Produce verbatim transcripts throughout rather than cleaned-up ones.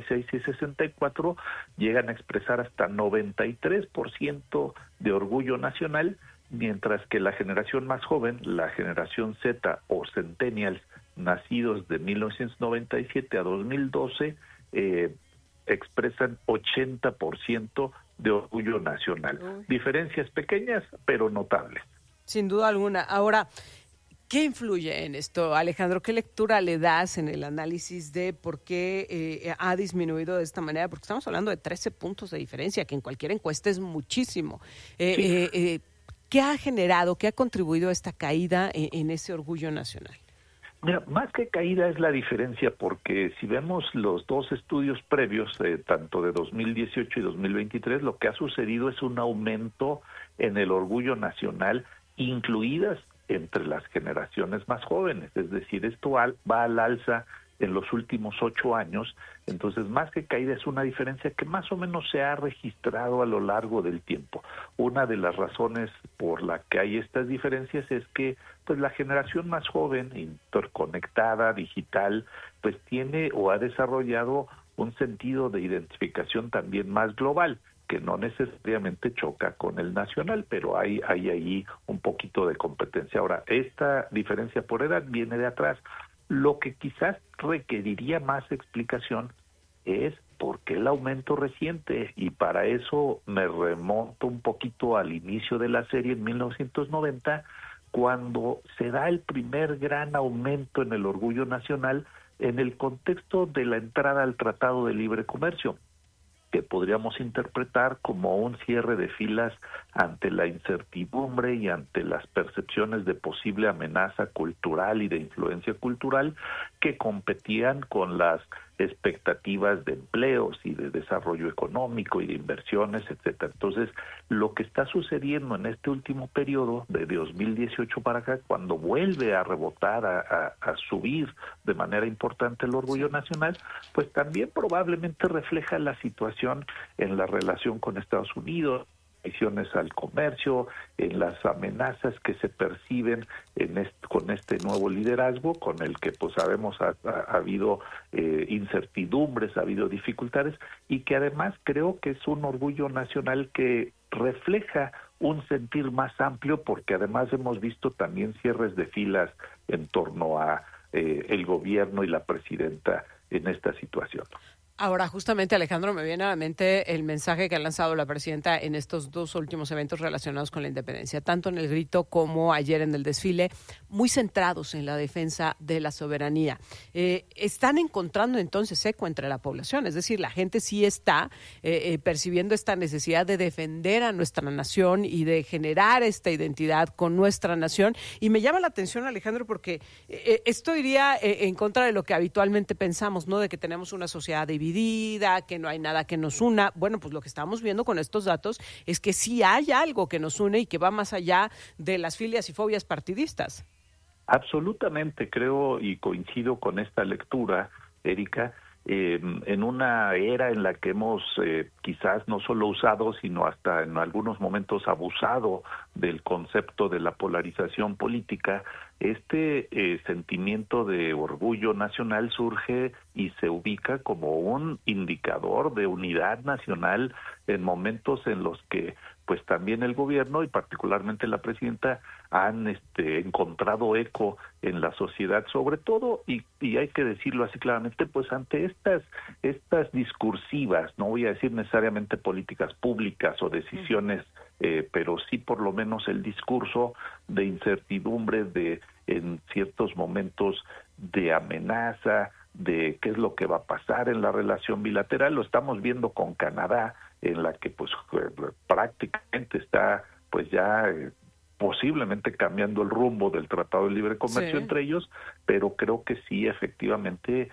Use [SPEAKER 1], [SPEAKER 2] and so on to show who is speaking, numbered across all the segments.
[SPEAKER 1] seis y sesenta y cuatro llegan a expresar hasta noventa y tres por ciento de orgullo nacional, mientras que la generación más joven, la generación Z o Centennials, nacidos de mil novecientos noventa y siete a dos mil doce, eh, expresan ochenta por ciento de orgullo nacional. Uy. Diferencias pequeñas, pero notables.
[SPEAKER 2] Sin duda alguna. Ahora, ¿qué influye en esto, Alejandro? ¿Qué lectura le das en el análisis de por qué eh, ha disminuido de esta manera? Porque estamos hablando de trece puntos de diferencia, que en cualquier encuesta es muchísimo. Eh, sí. eh, eh, ¿Qué ha generado, qué ha contribuido a esta caída en, en ese orgullo nacional?
[SPEAKER 1] Mira, más que caída es la diferencia, porque si vemos los dos estudios previos, eh, tanto de dos mil dieciocho y dos mil veintitrés, lo que ha sucedido es un aumento en el orgullo nacional, incluidas entre las generaciones más jóvenes. Es decir, esto al, va al alza en los últimos ocho años, entonces más que caída es una diferencia que más o menos se ha registrado a lo largo del tiempo. Una de las razones por la que hay estas diferencias es que pues la generación más joven, interconectada, digital, pues tiene o ha desarrollado un sentido de identificación también más global, que no necesariamente choca con el nacional, pero hay, hay ahí un poquito de competencia. Ahora, esta diferencia por edad viene de atrás. Lo que quizás requeriría más explicación es por qué el aumento reciente, y para eso me remonto un poquito al inicio de la serie en mil novecientos noventa, cuando se da el primer gran aumento en el orgullo nacional en el contexto de la entrada al Tratado de Libre Comercio, que podríamos interpretar como un cierre de filas ante la incertidumbre y ante las percepciones de posible amenaza cultural y de influencia cultural que competían con las expectativas de empleos y de desarrollo económico y de inversiones, etcétera. Entonces, lo que está sucediendo en este último periodo, de dos mil dieciocho para acá, cuando vuelve a rebotar, a, a, a subir de manera importante el orgullo nacional, pues también probablemente refleja la situación en la relación con Estados Unidos, restricciones al comercio, en las amenazas que se perciben en este, con este nuevo liderazgo, con el que pues sabemos ha, ha, ha habido eh, incertidumbres, ha habido dificultades, y que además creo que es un orgullo nacional que refleja un sentir más amplio, porque además hemos visto también cierres de filas en torno a eh, el gobierno y la presidenta en esta situación.
[SPEAKER 2] Ahora, justamente, Alejandro, me viene a la mente el mensaje que ha lanzado la presidenta en estos dos últimos eventos relacionados con la independencia, tanto en el grito como ayer en el desfile, muy centrados en la defensa de la soberanía. Eh, están encontrando entonces eco entre la población, es decir, la gente sí está eh, eh, percibiendo esta necesidad de defender a nuestra nación y de generar esta identidad con nuestra nación. Y me llama la atención, Alejandro, porque eh, esto iría eh, en contra de lo que habitualmente pensamos, ¿no? De que tenemos una sociedad dividida, dividida, que no hay nada que nos una. Bueno, pues lo que estamos viendo con estos datos es que sí hay algo que nos une y que va más allá de las filias y fobias partidistas.
[SPEAKER 1] Absolutamente, creo y coincido con esta lectura, Erika, eh, en una era en la que hemos eh, quizás no solo usado, sino hasta en algunos momentos abusado del concepto de la polarización política. Este eh, sentimiento de orgullo nacional surge y se ubica como un indicador de unidad nacional en momentos en los que pues también el gobierno y particularmente la presidenta han este, encontrado eco en la sociedad, sobre todo, y, y hay que decirlo así claramente, pues ante estas, estas discursivas, no voy a decir necesariamente políticas públicas o decisiones, eh, pero sí por lo menos el discurso de incertidumbre, de en ciertos momentos de amenaza, de qué es lo que va a pasar en la relación bilateral. Lo estamos viendo con Canadá, en la que pues prácticamente está pues ya eh, posiblemente cambiando el rumbo del Tratado de Libre Comercio sí. entre ellos, pero creo que sí efectivamente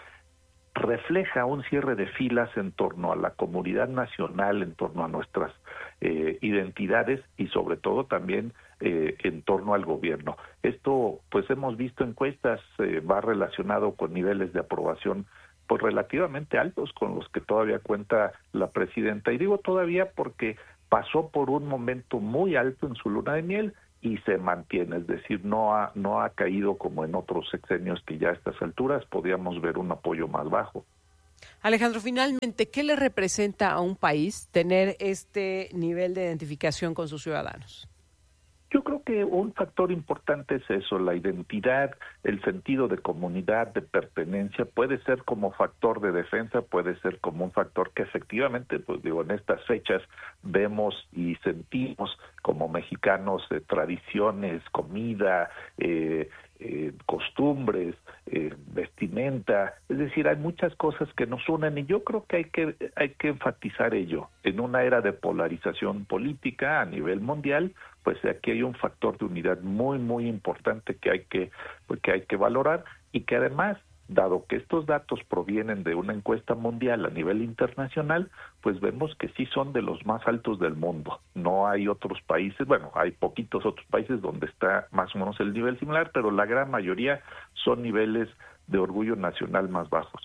[SPEAKER 1] refleja un cierre de filas en torno a la comunidad nacional, en torno a nuestras eh, identidades y sobre todo también eh, en torno al gobierno. Esto, pues hemos visto encuestas, eh, va relacionado con niveles de aprobación pues relativamente altos con los que todavía cuenta la presidenta. Y digo todavía porque pasó por un momento muy alto en su luna de miel y se mantiene, es decir, no ha, no ha caído como en otros sexenios que ya a estas alturas podíamos ver un apoyo más bajo.
[SPEAKER 2] Alejandro, finalmente, ¿qué le representa a un país tener este nivel de identificación con sus ciudadanos?
[SPEAKER 1] Yo creo que un factor importante es eso, la identidad, el sentido de comunidad, de pertenencia, puede ser como factor de defensa, puede ser como un factor que efectivamente, pues digo, en estas fechas vemos y sentimos como mexicanos eh, tradiciones, comida, eh, eh, costumbres, eh, vestimenta, es decir, hay muchas cosas que nos unen y yo creo que hay que hay que enfatizar ello. En una era de polarización política a nivel mundial, pues aquí hay un factor de unidad muy muy importante que hay que pues, que hay que valorar y que además, dado que estos datos provienen de una encuesta mundial a nivel internacional, pues vemos que sí son de los más altos del mundo. No hay otros países, bueno, hay poquitos otros países donde está más o menos el nivel similar, pero la gran mayoría son niveles de orgullo nacional más bajos.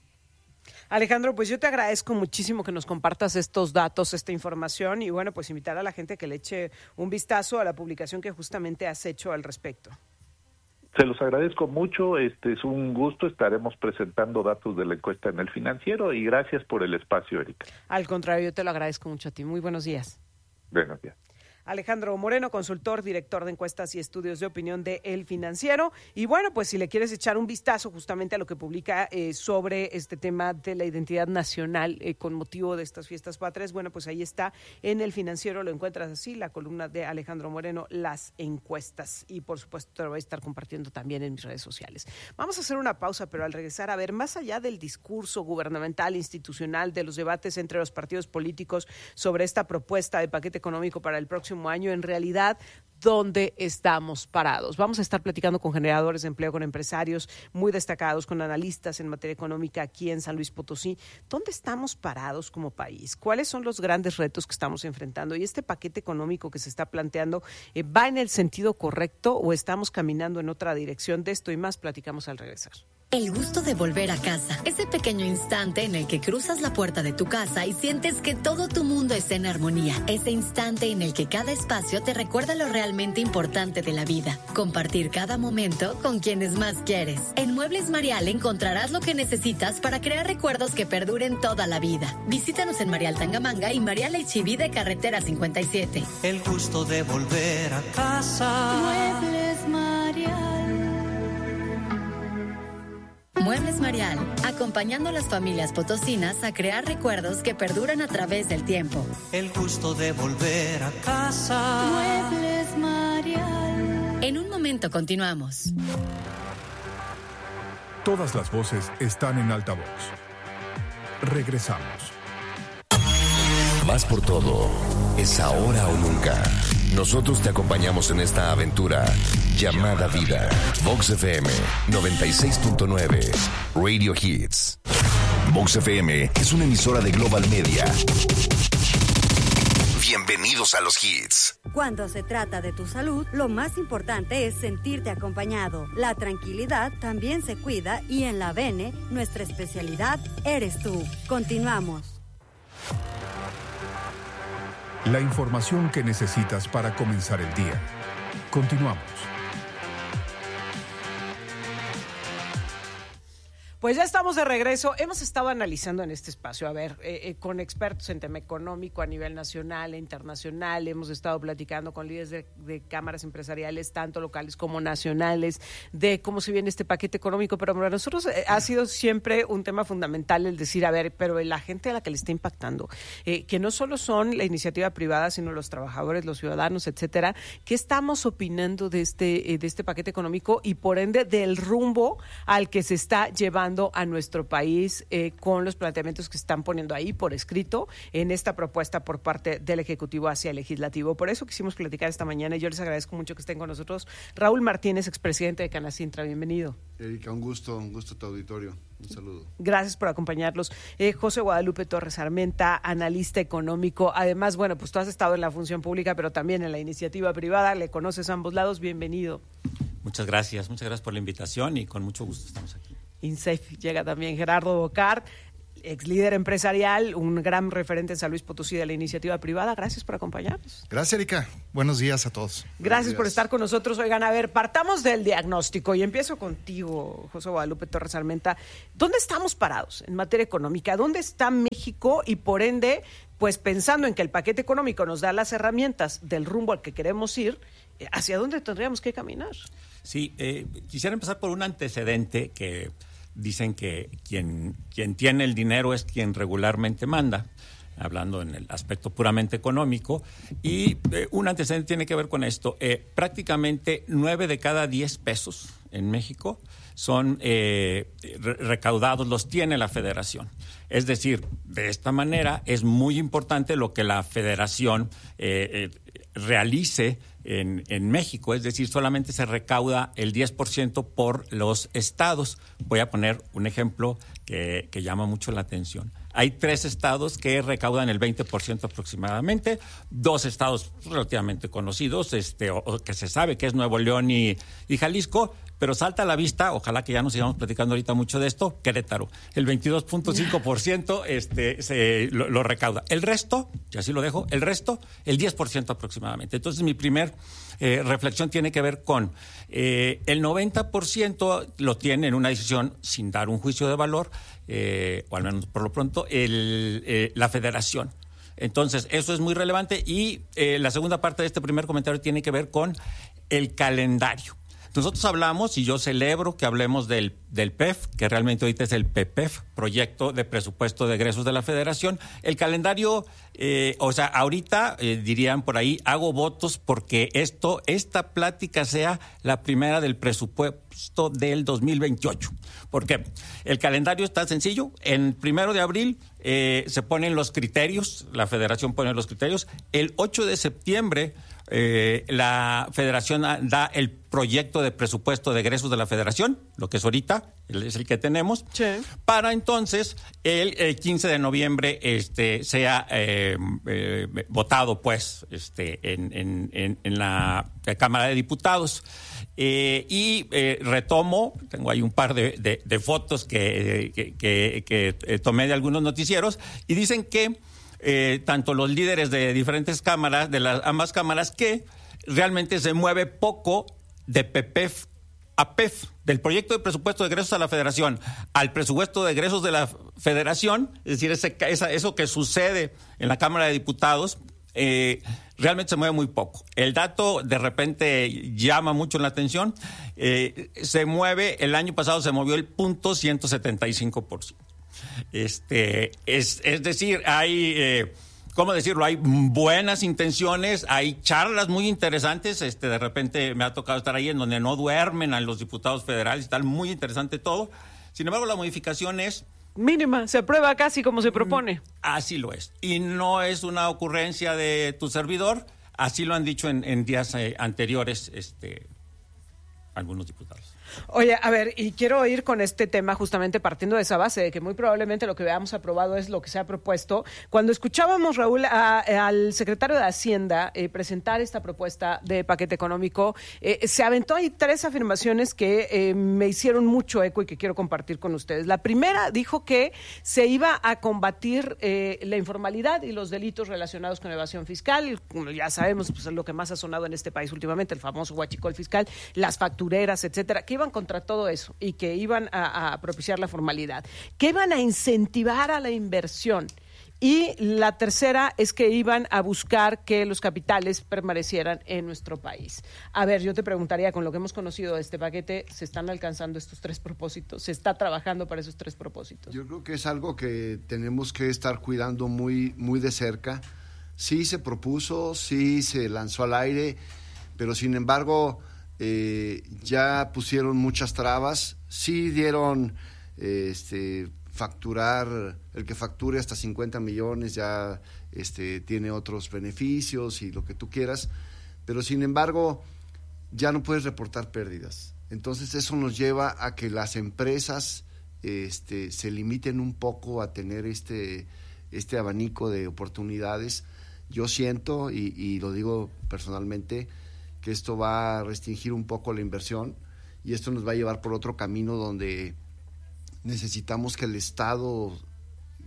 [SPEAKER 2] Alejandro, pues yo te agradezco muchísimo que nos compartas estos datos, esta información y bueno, pues invitar a la gente que le eche un vistazo a la publicación que justamente has hecho al respecto.
[SPEAKER 1] Se los agradezco mucho, este es un gusto, estaremos presentando datos de la encuesta en El Financiero y gracias por el espacio, Erika.
[SPEAKER 2] Al contrario, yo te lo agradezco mucho a ti. Muy buenos días.
[SPEAKER 1] Buenos días.
[SPEAKER 2] Alejandro Moreno, consultor, director de encuestas y estudios de opinión de El Financiero. Y bueno, pues si le quieres echar un vistazo justamente a lo que publica eh, sobre este tema de la identidad nacional eh, con motivo de estas fiestas patrias, bueno, pues ahí está en El Financiero, lo encuentras así, la columna de Alejandro Moreno, las encuestas. Y por supuesto te lo voy a estar compartiendo también en mis redes sociales. Vamos a hacer una pausa, pero al regresar, a ver, más allá del discurso gubernamental, institucional, de los debates entre los partidos políticos sobre esta propuesta de paquete económico para el próximo año, en realidad, ¿dónde estamos parados? Vamos a estar platicando con generadores de empleo, con empresarios muy destacados, con analistas en materia económica aquí en San Luis Potosí. ¿Dónde estamos parados como país? ¿Cuáles son los grandes retos que estamos enfrentando? ¿Y este paquete económico que se está planteando eh, va en el sentido correcto o estamos caminando en otra dirección? De esto y más platicamos al regresar.
[SPEAKER 3] El gusto de volver a casa, ese pequeño instante en el que cruzas la puerta de tu casa y sientes que todo tu mundo está en armonía, ese instante en el que cada espacio te recuerda lo realmente importante de la vida, compartir cada momento con quienes más quieres. En Muebles Marial encontrarás lo que necesitas para crear recuerdos que perduren toda la vida. Visítanos en Marial Tangamanga y Marial H I V de Carretera cincuenta y siete.
[SPEAKER 4] El gusto de volver a casa.
[SPEAKER 3] Muebles Marial. Muebles Marial, acompañando a las familias potosinas a crear recuerdos que perduran a través del tiempo.
[SPEAKER 4] El gusto de volver a casa.
[SPEAKER 3] Muebles Marial. En un momento continuamos.
[SPEAKER 5] Todas las voces están en altavoz. Regresamos.
[SPEAKER 6] Vas por todo. Es ahora o nunca. Nosotros te acompañamos en esta aventura llamada vida. Vox F M noventa y seis punto nueve Radio Hits. Vox F M es una emisora de Global Media. Bienvenidos a los hits.
[SPEAKER 7] Cuando se trata de tu salud, lo más importante es sentirte acompañado. La tranquilidad también se cuida y en la Bene, nuestra especialidad eres tú. Continuamos.
[SPEAKER 5] La información que necesitas para comenzar el día. Continuamos.
[SPEAKER 2] Pues ya estamos de regreso. Hemos estado analizando en este espacio, a ver, eh, eh, con expertos en tema económico a nivel nacional e internacional. Hemos estado platicando con líderes de, de cámaras empresariales, tanto locales como nacionales, de cómo se viene este paquete económico. Pero para nosotros eh, ha sido siempre un tema fundamental el decir, a ver, pero la gente a la que le está impactando, eh, que no solo son la iniciativa privada, sino los trabajadores, los ciudadanos, etcétera, ¿qué estamos opinando de este, eh, de este paquete económico y por ende del rumbo al que se está llevando a nuestro país eh, con los planteamientos que se están poniendo ahí por escrito en esta propuesta por parte del Ejecutivo hacia el Legislativo? Por eso quisimos platicar esta mañana y yo les agradezco mucho que estén con nosotros. Raúl Martínez, expresidente de Canacintra, bienvenido.
[SPEAKER 8] Erika, un gusto, un gusto tu auditorio. Un saludo.
[SPEAKER 2] Gracias por acompañarlos. Eh, José Guadalupe Torres Armenta, analista económico. Además, bueno, pues tú has estado en la función pública, pero también en la iniciativa privada. Le conoces a ambos lados. Bienvenido.
[SPEAKER 9] Muchas gracias, muchas gracias por la invitación y con mucho gusto estamos aquí.
[SPEAKER 2] INSAFE llega también Gerardo Bocar. ex líder empresarial, un gran referente en San Luis Potosí de la iniciativa privada. Gracias por acompañarnos.
[SPEAKER 9] Gracias, Erika. Buenos días a todos.
[SPEAKER 2] Gracias por estar con nosotros. Oigan, a ver, partamos del diagnóstico y empiezo contigo, José Guadalupe Torres Armenta. ¿Dónde estamos parados en materia económica? ¿Dónde está México? Y por ende, pues pensando en que el paquete económico nos da las herramientas del rumbo al que queremos ir, ¿hacia dónde tendríamos que caminar?
[SPEAKER 10] Sí, eh, quisiera empezar por un antecedente que dicen que quien, quien tiene el dinero es quien regularmente manda, hablando en el aspecto puramente económico, y eh, un antecedente tiene que ver con esto. Eh, prácticamente nueve de cada diez pesos en México son eh, re- recaudados, los tiene la Federación. Es decir, de esta manera es muy importante lo que la Federación eh, eh, realice En, en México, es decir, solamente se recauda el diez por ciento por los estados. Voy a poner un ejemplo que, que llama mucho la atención. Hay tres estados que recaudan el veinte por ciento aproximadamente, dos estados relativamente conocidos, este, o, o que se sabe que es Nuevo León y, y Jalisco, pero salta a la vista, ojalá que ya nos sigamos platicando ahorita mucho de esto, Querétaro. El veintidós punto cinco por ciento este, se, lo, lo recauda. El resto, y así lo dejo, el resto, el diez por ciento aproximadamente. Entonces, mi primer eh, reflexión tiene que ver con eh, el noventa por ciento lo tiene en una decisión sin dar un juicio de valor, eh, o al menos por lo pronto, el, eh, la Federación. Entonces, eso es muy relevante. Y eh, la segunda parte de este primer comentario tiene que ver con el calendario. Nosotros hablamos, y yo celebro que hablemos del, del P E F, que realmente ahorita es el P P E F, Proyecto de Presupuesto de Egresos de la Federación. El calendario, eh, o sea, ahorita eh, dirían por ahí, hago votos porque esto, esta plática sea la primera del presupuesto del dos mil veintiocho. ¿Por qué? El calendario está sencillo. En primero de abril eh, se ponen los criterios, la Federación pone los criterios. El ocho de septiembre Eh, la Federación da el proyecto de presupuesto de egresos de la Federación, lo que es ahorita, es el que tenemos, sí. Para entonces el, el quince de noviembre este, sea eh, eh, votado pues este, en, en, en, en la Cámara de Diputados. Eh, y eh, retomo, tengo ahí un par de, de, de fotos que, que, que, que tomé de algunos noticieros y dicen que Eh, tanto los líderes de diferentes cámaras, de las ambas cámaras, que realmente se mueve poco de P P E F a P E F, del proyecto de presupuesto de egresos a la Federación al presupuesto de egresos de la Federación, es decir, ese, esa, eso que sucede en la Cámara de Diputados, eh, realmente se mueve muy poco. El dato de repente llama mucho la atención, eh, se mueve, el año pasado se movió el punto ciento setenta y cinco por ciento. Este, es, es decir, hay, eh, ¿cómo decirlo? Hay buenas intenciones, hay charlas muy interesantes. Este, de repente me ha tocado estar ahí en donde no duermen a los diputados federales, está muy interesante todo. Sin embargo, la modificación es
[SPEAKER 2] mínima, se aprueba casi como se propone.
[SPEAKER 10] Así lo es. Y no es una ocurrencia de tu servidor, así lo han dicho en, en días eh, anteriores este, algunos diputados.
[SPEAKER 2] Oye, a ver, y quiero ir con este tema justamente partiendo de esa base, de que muy probablemente lo que veamos aprobado es lo que se ha propuesto. Cuando escuchábamos, Raúl, a, a, al secretario de Hacienda eh, presentar esta propuesta de paquete económico, eh, se aventó ahí tres afirmaciones que eh, me hicieron mucho eco y que quiero compartir con ustedes. La primera dijo que se iba a combatir eh, la informalidad y los delitos relacionados con evasión fiscal. Como ya sabemos, pues es lo que más ha sonado en este país últimamente, el famoso huachicol fiscal, las factureras, etcétera, que iban contra todo eso y que iban a, a propiciar la formalidad, que iban a incentivar a la inversión. Y la tercera es que iban a buscar que los capitales permanecieran en nuestro país. A ver, yo te preguntaría, con lo que hemos conocido de este paquete, ¿se están alcanzando estos tres propósitos? ¿Se está trabajando para esos tres propósitos?
[SPEAKER 8] Yo creo que es algo que tenemos que estar cuidando muy, muy de cerca. Sí se propuso, sí se lanzó al aire, pero sin embargo eh, ya pusieron muchas trabas. Sí dieron eh, este facturar, el que facture hasta cincuenta millones ya este, tiene otros beneficios y lo que tú quieras, pero sin embargo ya no puedes reportar pérdidas. Entonces eso nos lleva a que las empresas este, se limiten un poco a tener este, este abanico de oportunidades. Yo siento, y, y lo digo personalmente, que esto va a restringir un poco la inversión y esto nos va a llevar por otro camino donde necesitamos que el Estado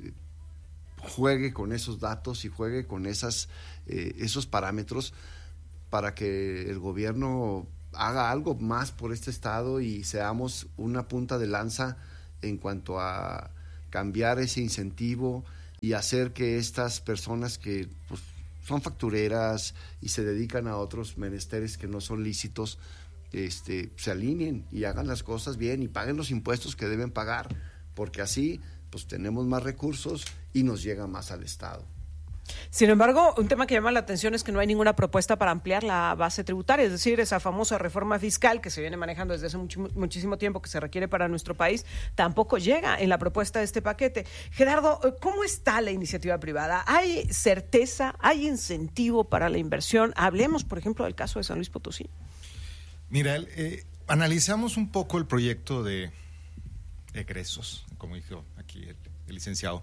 [SPEAKER 8] juegue con esos datos y juegue con esas, eh, esos parámetros para que el gobierno haga algo más por este estado y seamos una punta de lanza en cuanto a cambiar ese incentivo y hacer que estas personas que pues, son factureras y se dedican a otros menesteres que no son lícitos, este, se alineen y hagan las cosas bien y paguen los impuestos que deben pagar, porque así pues tenemos más recursos y nos llega más al Estado.
[SPEAKER 2] Sin embargo, un tema que llama la atención es que no hay ninguna propuesta para ampliar la base tributaria, es decir, esa famosa reforma fiscal que se viene manejando desde hace mucho, muchísimo tiempo, que se requiere para nuestro país, tampoco llega en la propuesta de este paquete. Gerardo, ¿cómo está la iniciativa privada? ¿Hay certeza? ¿Hay incentivo para la inversión? Hablemos, por ejemplo, del caso de San Luis Potosí.
[SPEAKER 9] Mira, eh, analizamos un poco el proyecto de egresos, como dijo aquí el, el licenciado,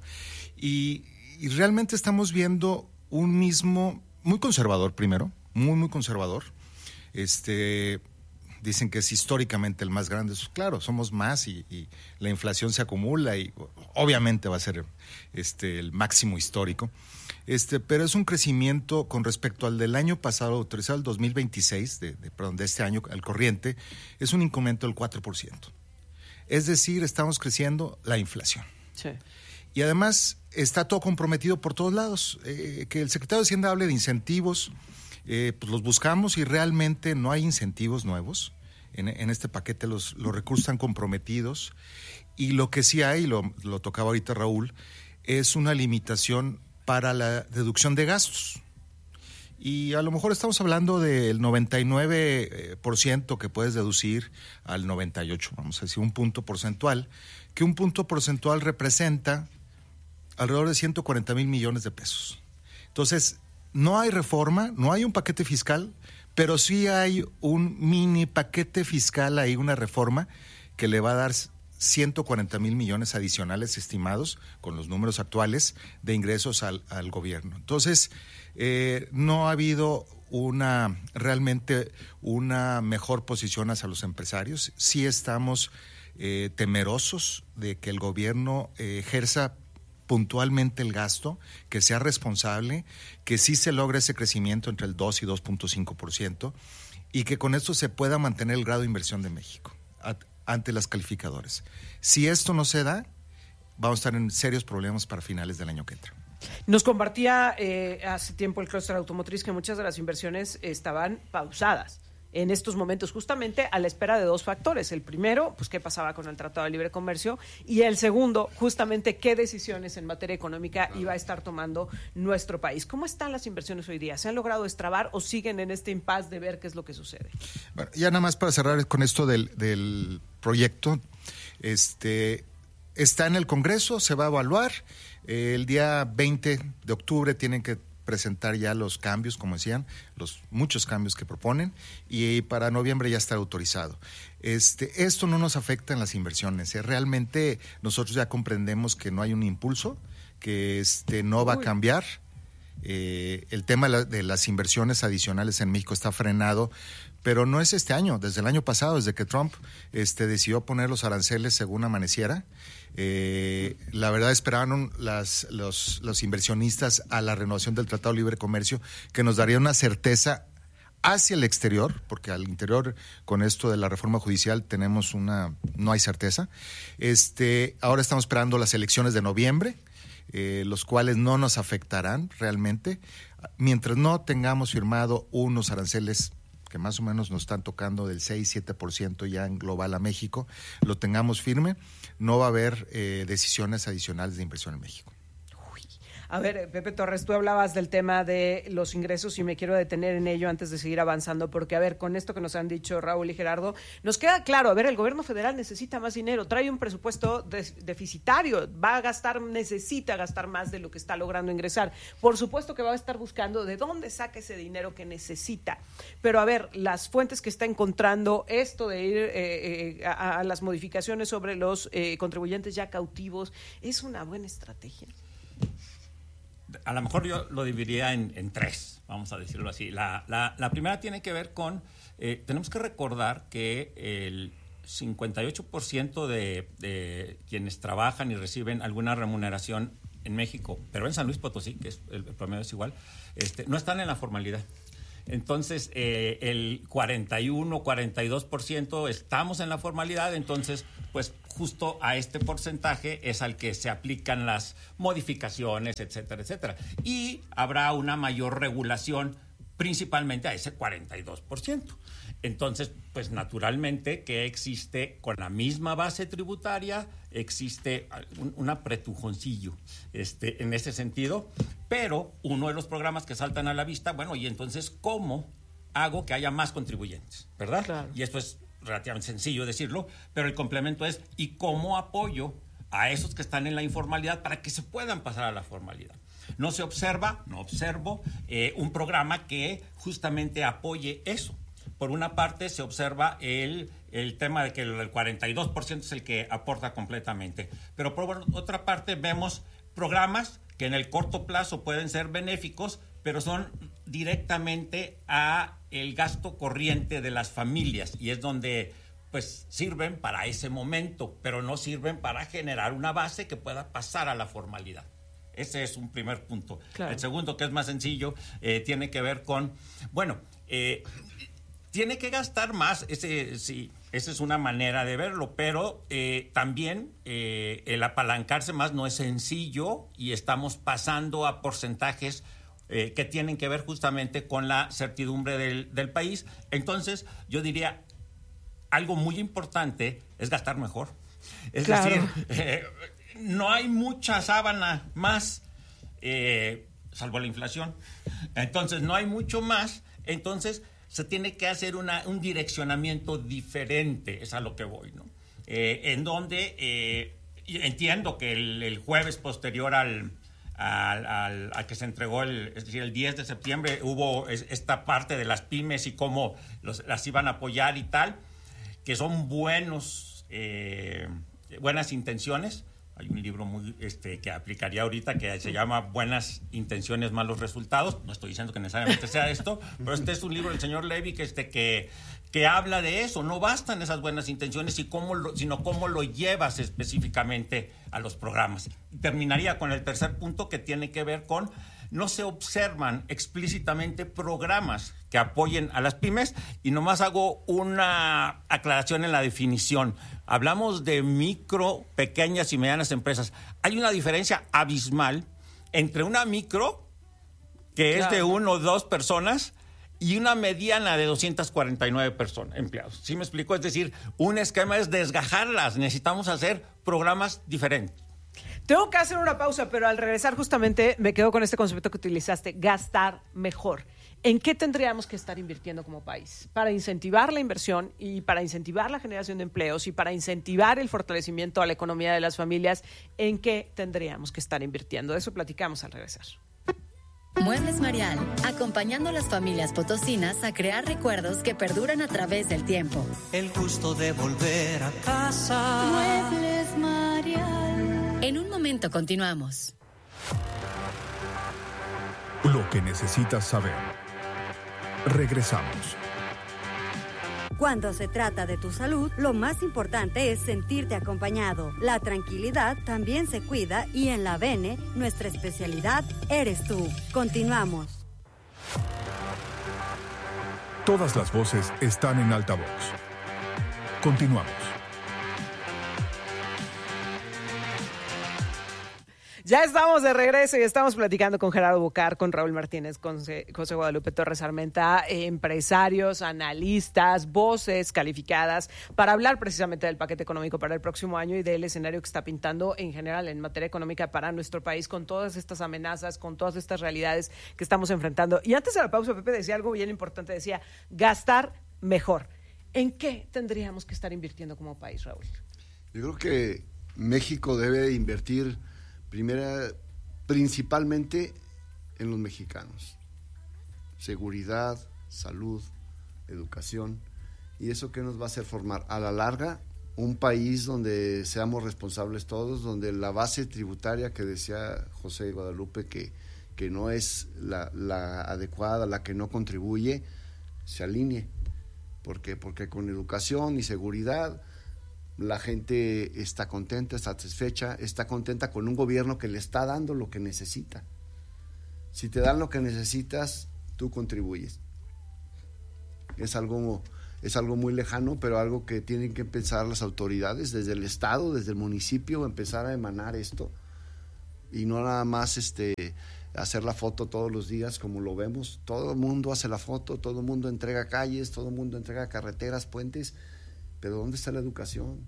[SPEAKER 9] y Y realmente estamos viendo un mismo, muy conservador primero, muy, muy conservador. Este, dicen que es históricamente el más grande. Claro, somos más y, y la inflación se acumula y obviamente va a ser este, el máximo histórico. Este, pero es un crecimiento con respecto al del año pasado, autorizado el dos mil veintiséis, de, de, perdón, de este año, al corriente, es un incremento del cuatro por ciento. Es decir, estamos creciendo la inflación.
[SPEAKER 2] Sí.
[SPEAKER 9] Y además está todo comprometido por todos lados. Eh, que el secretario de Hacienda hable de incentivos, eh, pues los buscamos y realmente no hay incentivos nuevos. En, en este paquete los, los recursos están comprometidos. Y lo que sí hay, lo, lo tocaba ahorita Raúl, es una limitación para la deducción de gastos. Y a lo mejor estamos hablando del noventa y nueve por ciento que puedes deducir al noventa y ocho por ciento, vamos a decir, un punto porcentual, que un punto porcentual representa alrededor de ciento cuarenta mil millones de pesos. Entonces, no hay reforma, no hay un paquete fiscal, pero sí hay un mini paquete fiscal ahí, una reforma que le va a dar ciento cuarenta mil millones adicionales estimados con los números actuales de ingresos al, al gobierno. Entonces, eh, no ha habido una realmente una mejor posición hacia los empresarios. Sí estamos eh, temerosos de que el gobierno eh, ejerza puntualmente el gasto, que sea responsable, que sí se logre ese crecimiento entre el dos y dos punto cinco por ciento y que con esto se pueda mantener el grado de inversión de México a, ante las calificadoras. Si esto no se da, vamos a estar en serios problemas para finales del año que entra.
[SPEAKER 2] Nos compartía eh, hace tiempo el clúster automotriz que muchas de las inversiones estaban pausadas en estos momentos, justamente a la espera de dos factores. El primero, pues qué pasaba con el Tratado de Libre Comercio, y el segundo, justamente qué decisiones en materia económica iba a estar tomando nuestro país. ¿Cómo están las inversiones hoy día? ¿Se han logrado destrabar o siguen en este impasse de ver qué es lo que sucede?
[SPEAKER 9] Bueno, ya nada más para cerrar con esto del, del proyecto, este está en el Congreso, se va a evaluar. Eh, el día veinte de octubre tienen que presentar ya los cambios, como decían, los muchos cambios que proponen, y para noviembre ya estará autorizado. Este, esto no nos afecta en las inversiones, ¿eh? Realmente nosotros ya comprendemos que no hay un impulso, que este no va Uy. a cambiar. Eh, el tema de, la, de las inversiones adicionales en México está frenado, pero no es este año, desde el año pasado, desde que Trump este, decidió poner los aranceles según amaneciera. Eh, la verdad esperaron las, los, los inversionistas a la renovación del Tratado de Libre Comercio, que nos daría una certeza hacia el exterior, porque al interior con esto de la reforma judicial tenemos una, no hay certeza. Este, ahora estamos esperando las elecciones de noviembre, eh, los cuales no nos afectarán realmente, mientras no tengamos firmado unos aranceles que más o menos nos están tocando del seis siete por ciento ya en global a México, lo tengamos firme, no va a haber eh, decisiones adicionales de inversión en México.
[SPEAKER 2] A ver, Pepe Torres, tú hablabas del tema de los ingresos y me quiero detener en ello antes de seguir avanzando, porque, a ver, con esto que nos han dicho Raúl y Gerardo, nos queda claro, a ver, el gobierno federal necesita más dinero, trae un presupuesto de- deficitario, va a gastar, necesita gastar más de lo que está logrando ingresar. Por supuesto que va a estar buscando de dónde saca ese dinero que necesita. Pero, a ver, las fuentes que está encontrando, esto de ir eh, eh, a, a las modificaciones sobre los eh, contribuyentes ya cautivos, ¿es una buena estrategia?
[SPEAKER 10] A lo mejor yo lo dividiría en, en tres, vamos a decirlo así. La, la, la primera tiene que ver con, eh, tenemos que recordar que el cincuenta y ocho por ciento de, de quienes trabajan y reciben alguna remuneración en México, pero en San Luis Potosí, que es el, el promedio es igual, este, no están en la formalidad. Entonces, eh, el cuarenta y uno, cuarenta y dos por ciento estamos en la formalidad, entonces, pues justo a este porcentaje es al que se aplican las modificaciones, etcétera, etcétera. Y habrá una mayor regulación principalmente a ese cuarenta y dos por ciento. Entonces, pues naturalmente que existe con la misma base tributaria, existe un, un apretujoncillo este, en ese sentido, pero uno de los programas que saltan a la vista, bueno, y entonces, ¿cómo hago que haya más contribuyentes? ¿Verdad?
[SPEAKER 2] Claro.
[SPEAKER 10] Y esto es relativamente sencillo decirlo, pero el complemento es, ¿y cómo apoyo a esos que están en la informalidad para que se puedan pasar a la formalidad? No se observa, no observo eh, un programa que justamente apoye eso. Por una parte se observa el, el tema de que el cuarenta y dos por ciento es el que aporta completamente, pero por otra parte vemos programas que en el corto plazo pueden ser benéficos, pero son directamente a el gasto corriente de las familias y es donde pues sirven para ese momento, pero no sirven para generar una base que pueda pasar a la formalidad. Ese es un primer punto. Claro. El segundo, que es más sencillo, eh, tiene que ver con, bueno, eh, tiene que gastar más, ese sí, esa es una manera de verlo, pero eh, también eh, el apalancarse más no es sencillo y estamos pasando a porcentajes eh, que tienen que ver justamente con la certidumbre del, del país. Entonces, yo diría, algo muy importante es gastar mejor. Es claro. decir, eh, no hay mucha sábana más, eh, salvo la inflación. Entonces, no hay mucho más. Entonces, se tiene que hacer una, un direccionamiento diferente, es a lo que voy, ¿no? Eh, en donde eh, entiendo que el, el jueves posterior al, al, al, al que se entregó, el, es decir, el diez de septiembre, hubo esta parte de las pymes y cómo los, las iban a apoyar y tal, que son buenos, eh, buenas intenciones. Hay un libro muy este, que aplicaría ahorita que se llama Buenas intenciones, malos resultados. No estoy diciendo que necesariamente sea esto, pero este es un libro del señor Levy que, este, que, que habla de eso. No bastan esas buenas intenciones, y cómo lo, sino cómo lo llevas específicamente a los programas. Terminaría con el tercer punto, que tiene que ver con no se observan explícitamente programas que apoyen a las pymes, y nomás hago una aclaración en la definición. Hablamos de micro, pequeñas y medianas empresas. Hay una diferencia abismal entre una micro, que claro. es de uno o dos personas, y una mediana de doscientas cuarenta y nueve personas, empleados. ¿Sí me explico? Es decir, un esquema es desgajarlas. Necesitamos hacer programas diferentes.
[SPEAKER 2] Tengo que hacer una pausa, pero al regresar justamente me quedo con este concepto que utilizaste, gastar mejor. ¿En qué tendríamos que estar invirtiendo como país? Para incentivar la inversión y para incentivar la generación de empleos y para incentivar el fortalecimiento a la economía de las familias, ¿en qué tendríamos que estar invirtiendo? De eso platicamos al regresar.
[SPEAKER 3] Muebles Marial, acompañando a las familias potosinas a crear recuerdos que perduran a través del tiempo.
[SPEAKER 4] El gusto de volver a casa.
[SPEAKER 3] Muebles Marial. En un momento continuamos.
[SPEAKER 5] Lo que necesitas saber. Regresamos.
[SPEAKER 7] Cuando se trata de tu salud, lo más importante es sentirte acompañado. La tranquilidad también se cuida y en la Bene, nuestra especialidad eres tú. Continuamos.
[SPEAKER 5] Todas las voces están en altavoz. Continuamos.
[SPEAKER 2] Ya estamos de regreso y estamos platicando con Gerardo Bucar, con Raúl Martínez, con José Guadalupe Torres Armenta, empresarios, analistas, voces calificadas, para hablar precisamente del paquete económico para el próximo año y del escenario que está pintando en general en materia económica para nuestro país, con todas estas amenazas, con todas estas realidades que estamos enfrentando. Y antes de la pausa, Pepe decía algo bien importante, decía, gastar mejor. ¿En qué tendríamos que estar invirtiendo como país, Raúl?
[SPEAKER 8] Yo creo que México debe invertir primera, principalmente en los mexicanos. Seguridad, salud, educación. ¿Y eso qué nos va a hacer formar? A la larga, un país donde seamos responsables todos, donde la base tributaria que decía José Guadalupe que, que no es la, la adecuada, la que no contribuye, se alinee. ¿Por qué? Porque con educación y seguridad la gente está contenta, está satisfecha, está contenta con un gobierno que le está dando lo que necesita. Si te dan lo que necesitas, tú contribuyes. Es algo, es algo muy lejano, pero algo que tienen que empezar las autoridades, desde el Estado, desde el municipio, empezar a emanar esto. Y no nada más este, hacer la foto todos los días como lo vemos. Todo el mundo hace la foto, todo el mundo entrega calles, todo el mundo entrega carreteras, puentes, pero ¿dónde está la educación?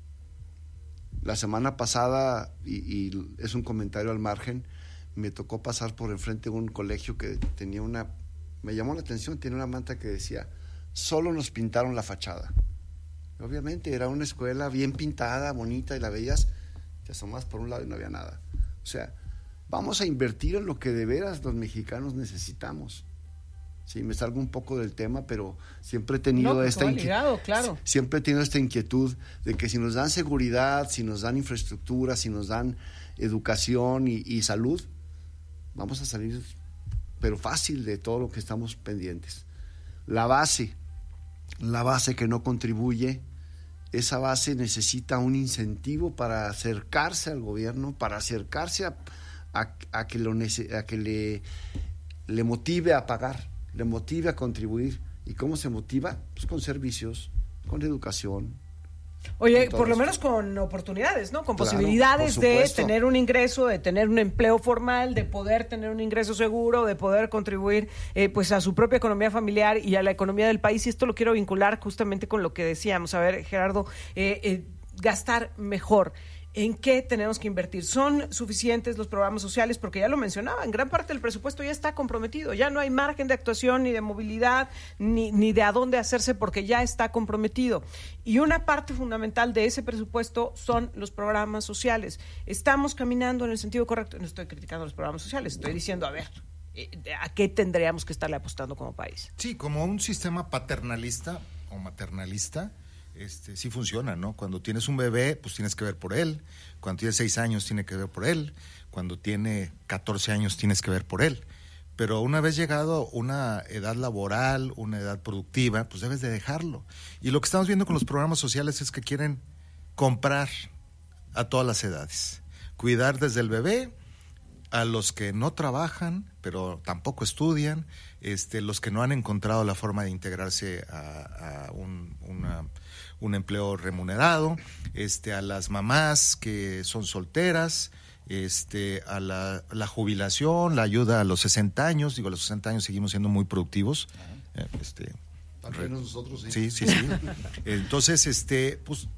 [SPEAKER 8] La semana pasada, y, y es un comentario al margen, me tocó pasar por enfrente de un colegio que tenía una, me llamó la atención, tenía una manta que decía, solo nos pintaron la fachada. Obviamente era una escuela bien pintada, bonita, y la veías, te asomás por un lado y no había nada. O sea, vamos a invertir en lo que de veras los mexicanos necesitamos. Sí, me salgo un poco del tema, pero siempre he tenido
[SPEAKER 2] no,
[SPEAKER 8] esta
[SPEAKER 2] inquietud, claro.
[SPEAKER 8] siempre he tenido esta inquietud de que si nos dan seguridad, si nos dan infraestructura, si nos dan educación y, y salud, vamos a salir, pero fácil, de todo lo que estamos pendientes. La base, la base que no contribuye, esa base necesita un incentivo para acercarse al gobierno, para acercarse a, a, a que, lo, a que le, le motive a pagar, le motive a contribuir. ¿Y cómo se motiva? Pues con servicios, con educación.
[SPEAKER 2] Oye, por lo menos con oportunidades, ¿no? Con
[SPEAKER 8] Claro,
[SPEAKER 2] posibilidades
[SPEAKER 8] por
[SPEAKER 2] de
[SPEAKER 8] supuesto.
[SPEAKER 2] tener un ingreso, de tener un empleo formal, de poder tener un ingreso seguro, de poder contribuir eh, pues a su propia economía familiar y a la economía del país. Y esto lo quiero vincular justamente con lo que decíamos. A ver, Gerardo, eh, eh, gastar mejor. ¿En qué tenemos que invertir? ¿Son suficientes los programas sociales? Porque ya lo mencionaba, en gran parte del presupuesto ya está comprometido, ya no hay margen de actuación ni de movilidad, ni, ni de a dónde hacerse, porque ya está comprometido. Y una parte fundamental de ese presupuesto son los programas sociales. ¿Estamos caminando en el sentido correcto? No estoy criticando los programas sociales, estoy diciendo, a ver, ¿a qué tendríamos que estarle apostando como país?
[SPEAKER 9] Sí, como un sistema paternalista o maternalista, Este, sí funciona, ¿no? Cuando tienes un bebé, pues tienes que ver por él. Cuando tiene seis años, tienes que ver por él. Cuando tiene catorce años, tienes que ver por él. Pero una vez llegado una edad laboral, una edad productiva, pues debes de dejarlo. Y lo que estamos viendo con los programas sociales es que quieren comprar a todas las edades. Cuidar desde el bebé a los que no trabajan, pero tampoco estudian, este, los que no han encontrado la forma de integrarse a, a un, una... un empleo remunerado, este, a las mamás que son solteras, este, a la, la jubilación, la ayuda a los sesenta años, digo, a los sesenta años seguimos siendo muy productivos. Eh, este,
[SPEAKER 8] También nosotros, sí.
[SPEAKER 9] Sí, sí, sí. Entonces, este, pues,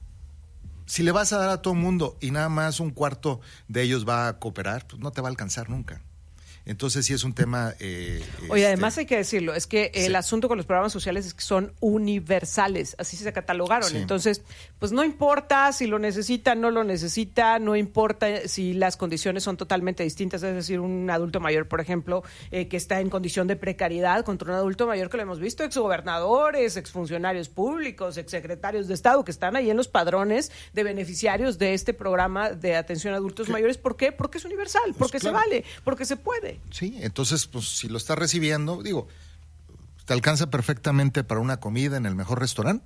[SPEAKER 9] si le vas a dar a todo el mundo y nada más un cuarto de ellos va a cooperar, pues no te va a alcanzar nunca. Entonces sí es un tema... Eh,
[SPEAKER 2] Oye,
[SPEAKER 9] este,
[SPEAKER 2] además hay que decirlo, es que el
[SPEAKER 9] sí.
[SPEAKER 2] asunto con los programas sociales es que son universales, así se catalogaron.
[SPEAKER 9] Sí.
[SPEAKER 2] Entonces, pues no importa si lo necesita, no lo necesita, no importa si las condiciones son totalmente distintas, es decir, un adulto mayor, por ejemplo, eh, que está en condición de precariedad contra un adulto mayor que lo hemos visto, exgobernadores, exfuncionarios públicos, exsecretarios de Estado, que están ahí en los padrones de beneficiarios de este programa de atención a adultos
[SPEAKER 9] ¿Qué?
[SPEAKER 2] mayores. ¿Por qué? Porque es universal,
[SPEAKER 9] Pues
[SPEAKER 2] porque
[SPEAKER 9] claro.
[SPEAKER 2] se vale, porque se puede.
[SPEAKER 9] Sí, entonces, pues si lo estás recibiendo, digo, te alcanza perfectamente para una comida en el mejor restaurante,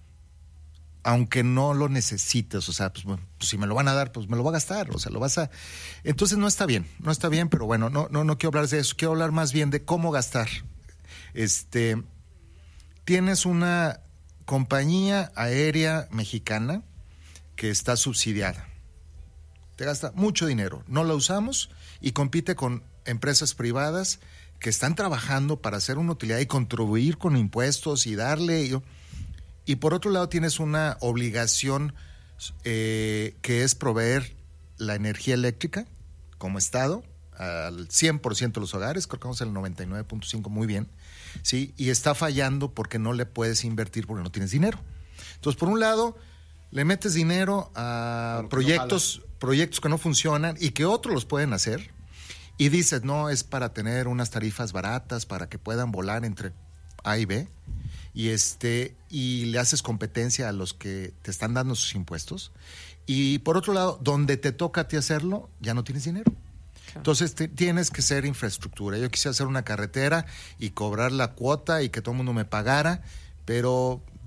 [SPEAKER 9] aunque no lo necesites, o sea, pues, bueno, pues si me lo van a dar, pues me lo voy a gastar, o sea, lo vas a... Entonces no está bien, no está bien, pero bueno, no, no, no quiero hablar de eso, quiero hablar más bien de cómo gastar. Este, tienes una compañía aérea mexicana que está subsidiada, te gasta mucho dinero, no la usamos y compite con empresas privadas que están trabajando para hacer una utilidad y contribuir con impuestos y darle... Y, y por otro lado tienes una obligación eh, que es proveer la energía eléctrica como Estado al cien por ciento de los hogares, creo que vamos al noventa y nueve punto cinco, muy bien, ¿sí? Y está fallando porque no le puedes invertir porque no tienes dinero. Entonces, por un lado, le metes dinero a proyectos, no proyectos que no funcionan y que otros los pueden hacer, y dices, no, es para tener unas tarifas baratas, para que puedan volar entre A y B, y este y le haces competencia a los que te están dando sus impuestos. Y por otro lado, donde te toca a ti hacerlo, ya no tienes dinero. Claro. Entonces te, tienes que ser infraestructura. Yo quisiera hacer una carretera y cobrar la cuota y que todo el mundo me pagara, pero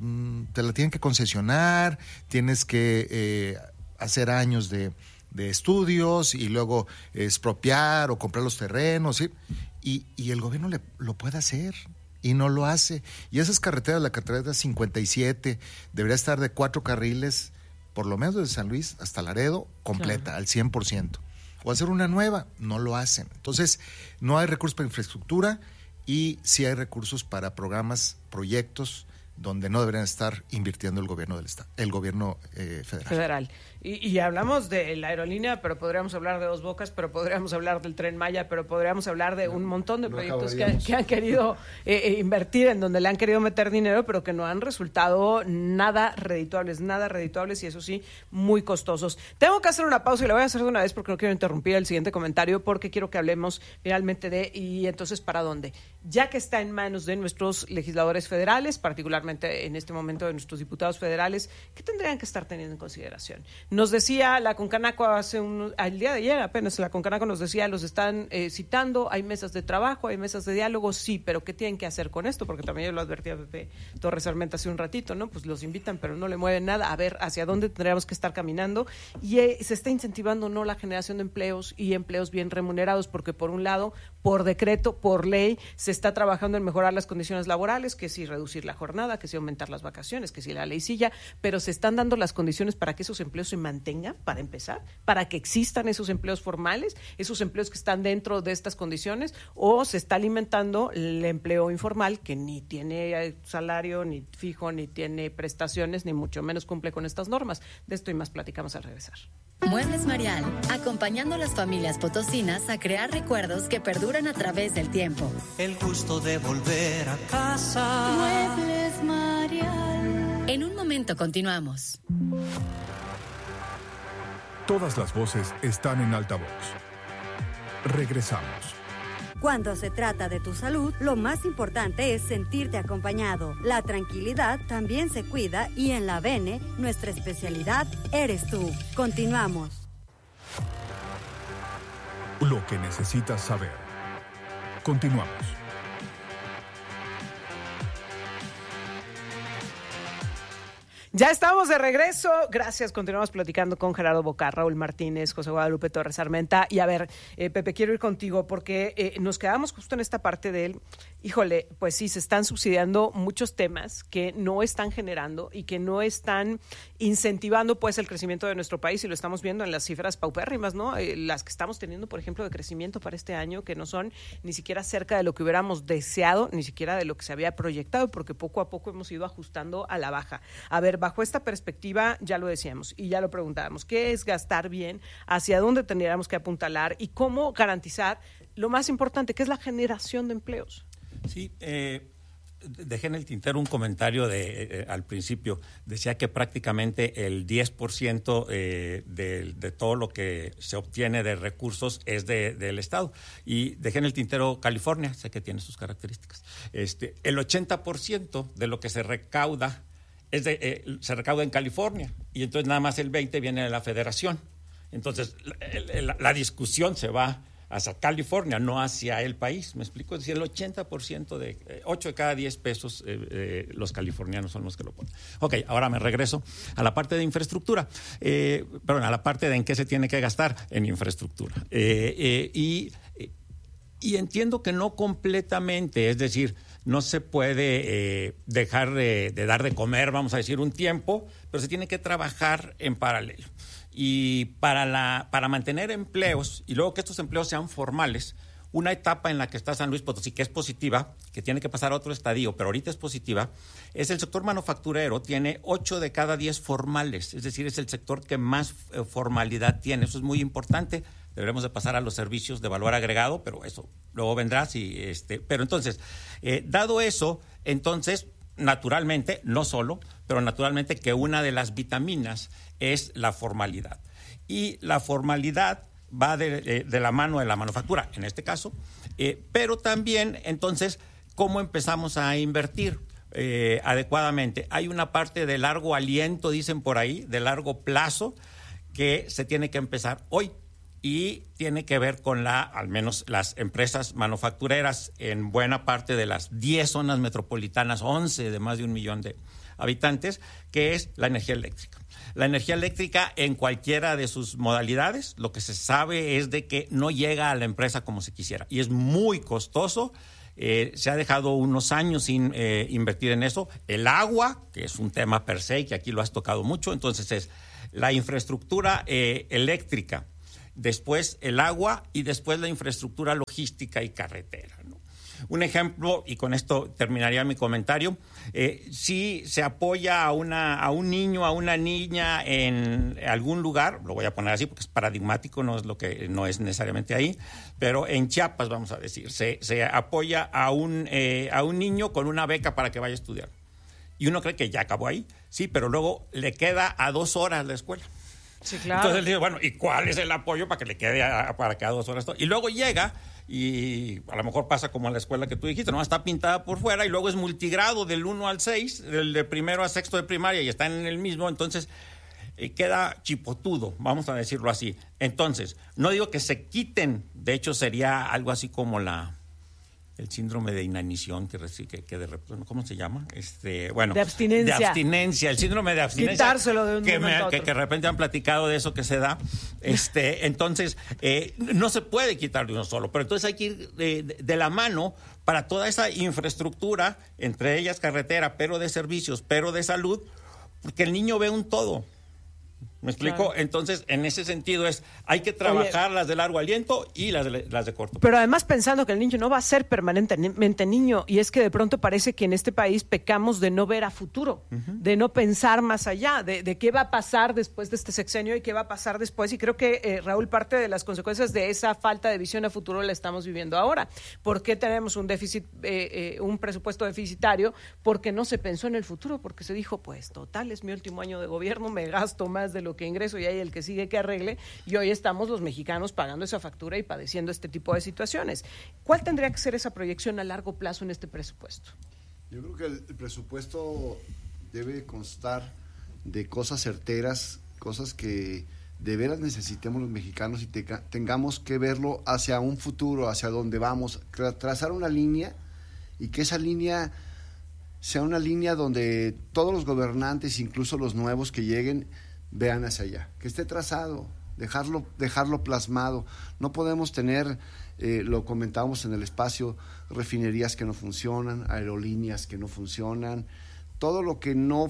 [SPEAKER 9] mmm, te la tienen que concesionar, tienes que eh, hacer años de, de estudios y luego expropiar o comprar los terrenos, ¿sí? y, y el gobierno le, lo puede hacer y no lo hace. Y esas carreteras, la carretera cincuenta y siete, debería estar de cuatro carriles, por lo menos desde San Luis hasta Laredo, completa, claro, al cien por ciento. O hacer una nueva, no lo hacen. Entonces, no hay recursos para infraestructura y sí hay recursos para programas, proyectos, donde no deberían estar invirtiendo el gobierno del estado, el gobierno eh, federal.
[SPEAKER 2] Federal. Y, y hablamos de la aerolínea, pero podríamos hablar de Dos Bocas, pero podríamos hablar del Tren Maya, pero podríamos hablar de no, un montón de no proyectos que, que han querido eh, invertir, en donde le han querido meter dinero, pero que no han resultado nada redituables, nada redituables y eso sí, muy costosos. Tengo que hacer una pausa y la voy a hacer de una vez porque no quiero interrumpir el siguiente comentario, porque quiero que hablemos finalmente de, y entonces, ¿para dónde? Ya que está en manos de nuestros legisladores federales, particularmente en este momento de nuestros diputados federales, ¿qué tendrían que estar teniendo en consideración? Nos decía la Concanaco hace un, al día de ayer apenas, la Concanaco nos decía, los están eh, citando, hay mesas de trabajo, hay mesas de diálogo, sí, pero ¿qué tienen que hacer con esto? Porque también yo lo advertí a Pepe Torres Armenta hace un ratito, ¿no? Pues los invitan, pero no le mueven nada, a ver hacia dónde tendríamos que estar caminando, y eh, se está incentivando no la generación de empleos y empleos bien remunerados, porque por un lado, por decreto, por ley, se está trabajando en mejorar las condiciones laborales, que sí reducir la jornada, que sí aumentar las vacaciones, que sí la ley silla, pero se están dando las condiciones para que esos empleos se mantengan, para empezar, para que existan esos empleos formales, esos empleos que están dentro de estas condiciones, o se está alimentando el empleo informal que ni tiene salario, ni fijo, ni tiene prestaciones, ni mucho menos cumple con estas normas. De esto y más platicamos al regresar.
[SPEAKER 3] Muebles Marial, acompañando a las familias potosinas a crear recuerdos que perduran a través del tiempo.
[SPEAKER 4] El gusto de volver a casa.
[SPEAKER 3] Muebles Marial. En un momento continuamos.
[SPEAKER 5] Todas las voces están en altavoz. Regresamos.
[SPEAKER 7] Cuando se trata de tu salud, lo más importante es sentirte acompañado. La tranquilidad también se cuida y en la Bene, nuestra especialidad eres tú. Continuamos.
[SPEAKER 5] Lo que necesitas saber. Continuamos.
[SPEAKER 2] Ya estamos de regreso. Gracias. Continuamos platicando con Gerardo Bocar, Raúl Martínez, José Guadalupe Torres Armenta. Y a ver, eh, Pepe, quiero ir contigo porque eh, nos quedamos justo en esta parte del, híjole, pues sí, se están subsidiando muchos temas que no están generando y que no están incentivando pues el crecimiento de nuestro país, y lo estamos viendo en las cifras paupérrimas, ¿no? Eh, las que estamos teniendo, por ejemplo, de crecimiento para este año, que no son ni siquiera cerca de lo que hubiéramos deseado, ni siquiera de lo que se había proyectado, porque poco a poco hemos ido ajustando a la baja. A ver, bajo esta perspectiva, ya lo decíamos y ya lo preguntábamos, ¿qué es gastar bien? ¿Hacia dónde tendríamos que apuntalar? ¿Y cómo garantizar lo más importante, que es la generación de empleos?
[SPEAKER 10] Sí, eh, dejé en el tintero un comentario de eh, al principio. Decía que prácticamente el diez por ciento eh, de, de todo lo que se obtiene de recursos es de, del Estado. Y dejé en el tintero California, sé que tiene sus características. Este, el ochenta por ciento de lo que se recauda es de, eh, se recauda en California, y entonces nada más el veinte viene de la Federación. Entonces la, la, la discusión se va hacia California, no hacia el país. ¿Me explico? Es decir, el ochenta por ciento de eh, ocho de cada diez pesos eh, eh, los californianos son los que lo ponen. Ok, ahora me regreso a la parte de infraestructura. Eh, perdón, a la parte de en qué se tiene que gastar en infraestructura. Eh, eh, y, y entiendo que no completamente, es decir, no se puede eh, dejar de, de dar de comer, vamos a decir, un tiempo, pero se tiene que trabajar en paralelo. Y para, la, para mantener empleos, y luego que estos empleos sean formales, una etapa en la que está San Luis Potosí, que es positiva, que tiene que pasar a otro estadio, pero ahorita es positiva, es el sector manufacturero, tiene ocho de cada diez formales, es decir, es el sector que más eh, formalidad tiene. Eso es muy importante. Deberemos de pasar a los servicios de valor agregado, pero eso luego vendrá. Si, este, pero entonces, eh, dado eso, entonces, naturalmente, no solo, pero naturalmente que una de las vitaminas es la formalidad. Y la formalidad va de, de, de la mano de la manufactura, en este caso, eh, pero también, entonces, ¿cómo empezamos a invertir eh, adecuadamente? Hay una parte de largo aliento, dicen por ahí, de largo plazo, que se tiene que empezar hoy. Y tiene que ver con la, al menos las empresas manufactureras en buena parte de las diez zonas metropolitanas, once de más de un millón de habitantes, que es la energía eléctrica. La energía eléctrica en cualquiera de sus modalidades, lo que se sabe es de que no llega a la empresa como se quisiera y es muy costoso. Eh, se ha dejado unos años sin eh, invertir en eso. El agua, que es un tema per se y que aquí lo has tocado mucho, entonces es la infraestructura eh, eléctrica, después el agua y después la infraestructura logística y carretera, ¿no? Un ejemplo, y con esto terminaría mi comentario, eh, si se apoya a, una, a un niño, a una niña en algún lugar, lo voy a poner así porque es paradigmático, no es lo que no es necesariamente ahí, pero en Chiapas, vamos a decir, se, se apoya a un, eh, a un niño con una beca para que vaya a estudiar. Y uno cree que ya acabó ahí, sí, pero luego le queda a dos horas la escuela.
[SPEAKER 2] Sí, claro.
[SPEAKER 10] Entonces le digo, bueno, ¿y cuál es el apoyo para que le quede a, para que a dos horas? Y luego llega y a lo mejor pasa como en la escuela que tú dijiste, ¿no? Está pintada por fuera y luego es multigrado del uno al seis, del de primero a sexto de primaria y están en el mismo, entonces eh, queda chipotudo, vamos a decirlo así. Entonces, no digo que se quiten, de hecho sería algo así como la... el síndrome de inanición que, que, que de ¿cómo se llama? Este, bueno,
[SPEAKER 2] de abstinencia.
[SPEAKER 10] De abstinencia, el síndrome de abstinencia.
[SPEAKER 2] Quitárselo de un
[SPEAKER 10] que,
[SPEAKER 2] momento
[SPEAKER 10] me,
[SPEAKER 2] a otro.
[SPEAKER 10] que, que de repente han platicado de eso que se da. Este, entonces, eh, no se puede quitar de uno solo, pero entonces hay que ir de, de, de la mano para toda esa infraestructura, entre ellas carretera, pero de servicios, pero de salud, porque el niño ve un todo. ¿Me explico? Claro. Entonces, en ese sentido es, hay que trabajar Oye, las de largo aliento y las de, las de corto.
[SPEAKER 2] Pero además pensando que el niño no va a ser permanentemente niño, y es que de pronto parece que en este país pecamos de no ver a futuro, uh-huh. de no pensar más allá, de, de qué va a pasar después de este sexenio y qué va a pasar después. Y creo que, eh, Raúl, parte de las consecuencias de esa falta de visión a futuro la estamos viviendo ahora. ¿Por qué tenemos un déficit, eh, eh, un presupuesto deficitario? Porque no se pensó en el futuro, porque se dijo, pues total, es mi último año de gobierno, me gasto más de lo que ingreso y hay el que sigue que arregle, y hoy estamos los mexicanos pagando esa factura y padeciendo este tipo de situaciones. ¿Cuál tendría que ser esa proyección a largo plazo en este presupuesto?
[SPEAKER 8] Yo creo que el, el presupuesto debe constar de cosas certeras, cosas que de veras necesitemos los mexicanos y te, tengamos que verlo hacia un futuro, hacia donde vamos, trazar una línea y que esa línea sea una línea donde todos los gobernantes, incluso los nuevos que lleguen, vean hacia allá, que esté trazado, dejarlo, dejarlo plasmado. No podemos tener, eh, lo comentábamos en el espacio, refinerías que no funcionan, aerolíneas que no funcionan, todo lo que no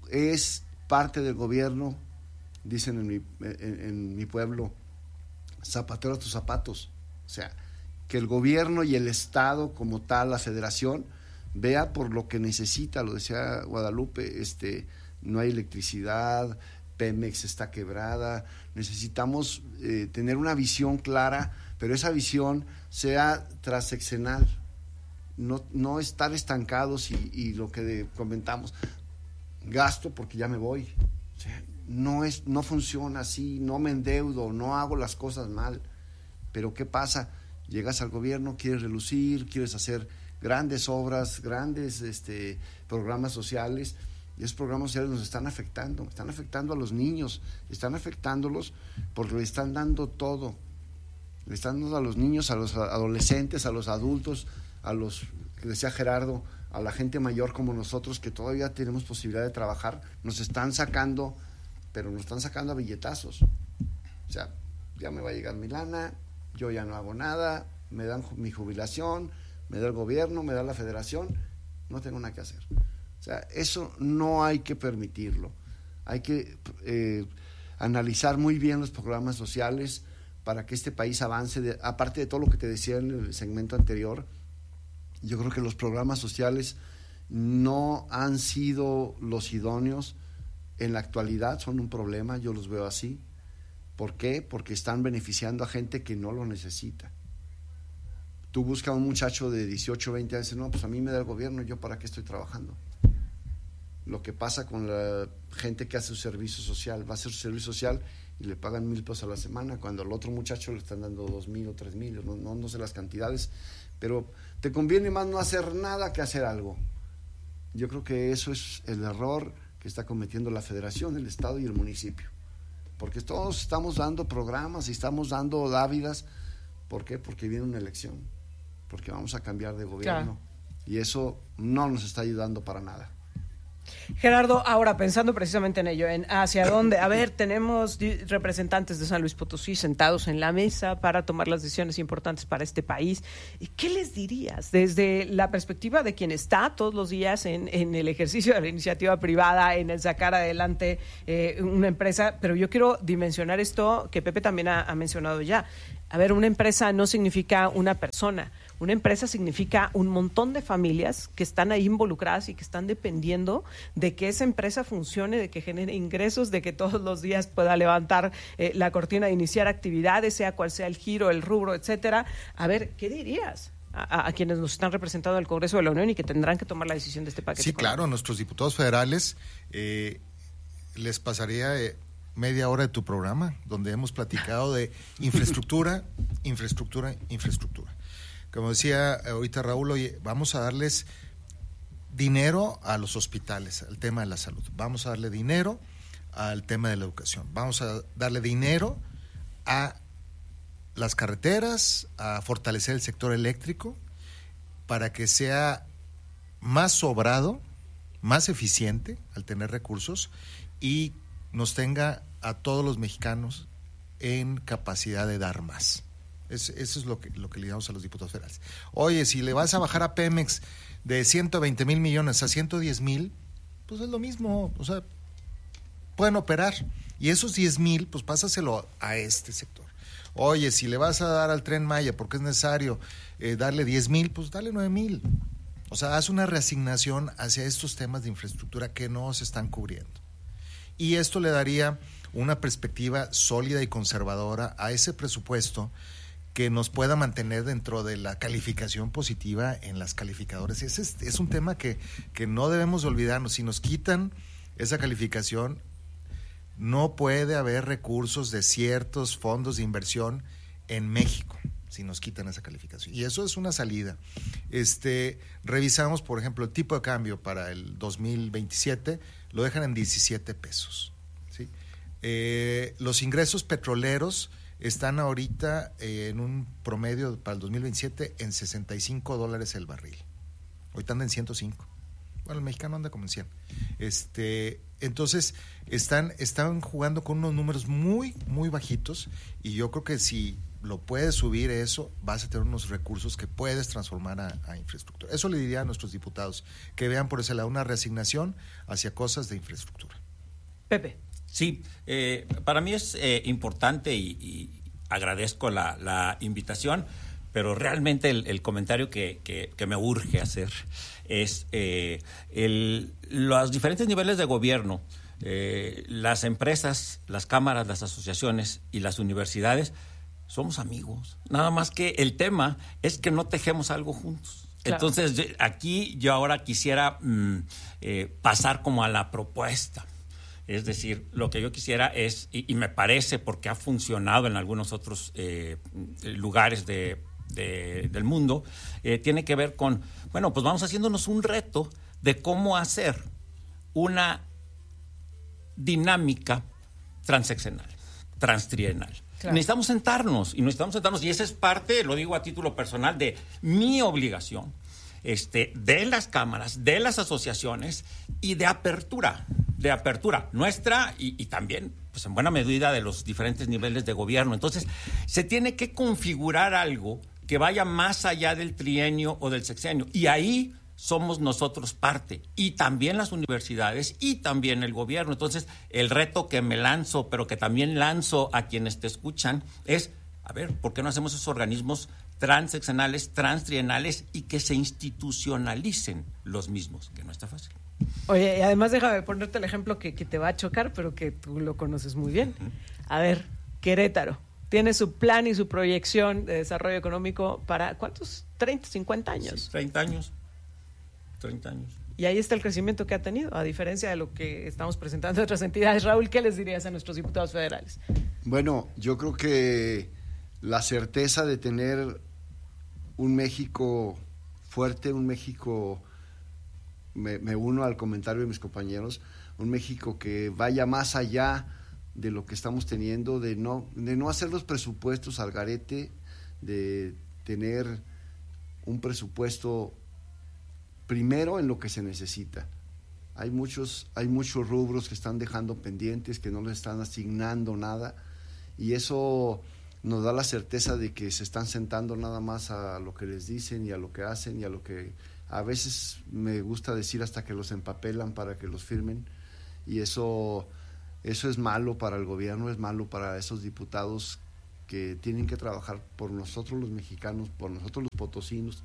[SPEAKER 8] es parte del gobierno, dicen en mi, en, en mi pueblo, zapatero a tus zapatos. O sea, que el gobierno y el Estado como tal, la federación, vea por lo que necesita, lo decía Guadalupe, este, no hay electricidad, Pemex está quebrada, necesitamos eh, tener una visión clara, pero esa visión sea transeccional, no, no estar estancados y, y lo que de, comentamos, gasto porque ya me voy, o sea, no, es, no funciona así, no me endeudo, no hago las cosas mal, pero ¿qué pasa? Llegas al gobierno, quieres relucir, quieres hacer grandes obras, grandes este, programas sociales, y esos programas sociales nos están afectando, están afectando a los niños, están afectándolos porque le están dando todo, le están dando a los niños, a los adolescentes, a los adultos, a los, que decía Gerardo, a la gente mayor como nosotros que todavía tenemos posibilidad de trabajar, nos están sacando, pero nos están sacando a billetazos. O sea, ya me va a llegar mi lana, yo ya no hago nada, me dan mi jubilación, me da el gobierno, me da la federación, no tengo nada que hacer. O sea, eso no hay que permitirlo. Hay que eh, analizar muy bien los programas sociales para que este país avance. De, aparte de todo lo que te decía en el segmento anterior, yo creo que los programas sociales no han sido los idóneos en la actualidad, son un problema, yo los veo así. ¿Por qué? Porque están beneficiando a gente que no lo necesita. Tú buscas a un muchacho de dieciocho, veinte años y dices, no, pues a mí me da el gobierno, ¿yo para qué estoy trabajando? Lo que pasa con la gente que hace su servicio social, va a hacer su servicio social y le pagan mil pesos a la semana, cuando al otro muchacho le están dando dos mil o tres mil, no, no, no sé las cantidades, pero te conviene más no hacer nada que hacer algo. Yo creo que eso es el error que está cometiendo la federación, el estado y el municipio, porque todos estamos dando programas y estamos dando dávidas. ¿Por qué? Porque viene una elección, porque vamos a cambiar de gobierno, claro. Y eso no nos está ayudando para nada.
[SPEAKER 2] Gerardo, ahora pensando precisamente en ello, en hacia dónde, a ver, tenemos representantes de San Luis Potosí sentados en la mesa para tomar las decisiones importantes para este país. ¿Qué les dirías desde la perspectiva de quien está todos los días en, en el ejercicio de la iniciativa privada, en el sacar adelante eh, una empresa? Pero yo quiero dimensionar esto que Pepe también ha, ha mencionado ya. A ver, una empresa no significa una persona. Una empresa significa un montón de familias que están ahí involucradas y que están dependiendo de que esa empresa funcione, de que genere ingresos, de que todos los días pueda levantar eh, la cortina de iniciar actividades, sea cual sea el giro, el rubro, etcétera. A ver, ¿qué dirías a, a quienes nos están representando en el Congreso de la Unión y que tendrán que tomar la decisión de este paquete?
[SPEAKER 9] Sí, claro, a nuestros diputados federales eh, les pasaría eh, media hora de tu programa, donde hemos platicado de infraestructura, infraestructura, infraestructura. Como decía ahorita Raúl, oye, vamos a darles dinero a los hospitales, al tema de la salud. Vamos a darle dinero al tema de la educación. Vamos a darle dinero a las carreteras, a fortalecer el sector eléctrico para que sea más sobrado, más eficiente al tener recursos y nos tenga a todos los mexicanos en capacidad de dar más. Es, eso es lo que, lo que le damos a los diputados federales. Oye, si le vas a bajar a Pemex de ciento veinte mil millones a ciento diez mil, pues es lo mismo, o sea, pueden operar. Y esos diez mil, pues pásaselo a este sector. Oye, si le vas a dar al Tren Maya porque es necesario eh, darle diez mil, pues dale nueve mil. O sea, haz una reasignación hacia estos temas de infraestructura que no se están cubriendo. Y esto le daría una perspectiva sólida y conservadora a ese presupuesto que nos pueda mantener dentro de la calificación positiva en las calificadoras. Ese es, es un tema que, que no debemos olvidarnos. Si nos quitan esa calificación, no puede haber recursos de ciertos fondos de inversión en México, si nos quitan esa calificación. Y eso es una salida. Este, revisamos, por ejemplo, el tipo de cambio para el dos mil veintisiete, lo dejan en diecisiete pesos. ¿Sí? Eh, los ingresos petroleros están ahorita eh, en un promedio para el dos mil veintisiete en sesenta y cinco dólares el barril. Ahorita anda en ciento cinco. Bueno, el mexicano anda como en cien. Este, entonces, están, están jugando con unos números muy, muy bajitos y yo creo que si lo puedes subir eso, vas a tener unos recursos que puedes transformar a, a infraestructura. Eso le diría a nuestros diputados, que vean por ese lado una reasignación hacia cosas de infraestructura.
[SPEAKER 2] Pepe.
[SPEAKER 10] Sí, eh, para mí es eh, importante y, y agradezco la, la invitación, pero realmente el, el comentario que, que, que me urge hacer es eh, el, los diferentes niveles de gobierno, eh, las empresas, las cámaras, las asociaciones y las universidades somos amigos. Nada más que el tema es que no tejemos algo juntos. Claro. Entonces, aquí yo ahora quisiera mm, eh, pasar como a la propuesta. Es decir, lo que yo quisiera es, y, y me parece porque ha funcionado en algunos otros eh, lugares de, de, del mundo, eh, tiene que ver con, bueno, pues vamos haciéndonos un reto de cómo hacer una dinámica transeccional, transtrienal. Claro. Necesitamos sentarnos, y necesitamos sentarnos, y esa es parte, lo digo a título personal, de mi obligación, este, de las cámaras, de las asociaciones y de apertura, de apertura nuestra y, y también, pues en buena medida, de los diferentes niveles de gobierno. Entonces, se tiene que configurar algo que vaya más allá del trienio o del sexenio, y ahí somos nosotros parte, y también las universidades y también el gobierno. Entonces, el reto que me lanzo, pero que también lanzo a quienes te escuchan, es, a ver, ¿por qué no hacemos esos organismos transeccionales, transtrienales y que se institucionalicen los mismos? Que no está fácil.
[SPEAKER 2] Oye, y además déjame ponerte el ejemplo que, que te va a chocar, pero que tú lo conoces muy bien. Uh-huh. A ver, Querétaro tiene su plan y su proyección de desarrollo económico para, ¿cuántos? ¿treinta, cincuenta años?
[SPEAKER 10] Sí, treinta años. treinta años.
[SPEAKER 2] Y ahí está el crecimiento que ha tenido, a diferencia de lo que estamos presentando en otras entidades. Raúl, ¿qué les dirías a nuestros diputados federales?
[SPEAKER 8] Bueno, yo creo que la certeza de tener un México fuerte, un México, me, me uno al comentario de mis compañeros, un México que vaya más allá de lo que estamos teniendo, de no, de no hacer los presupuestos al garete, de tener un presupuesto primero en lo que se necesita Hay muchos, hay muchos rubros que están dejando pendientes, que no les están asignando nada, y eso nos da la certeza de que se están sentando nada más a lo que les dicen y a lo que hacen y a lo que a veces me gusta decir hasta que los empapelan para que los firmen, y eso, eso es malo para el gobierno, es malo para esos diputados que tienen que trabajar por nosotros los mexicanos, por nosotros los potosinos,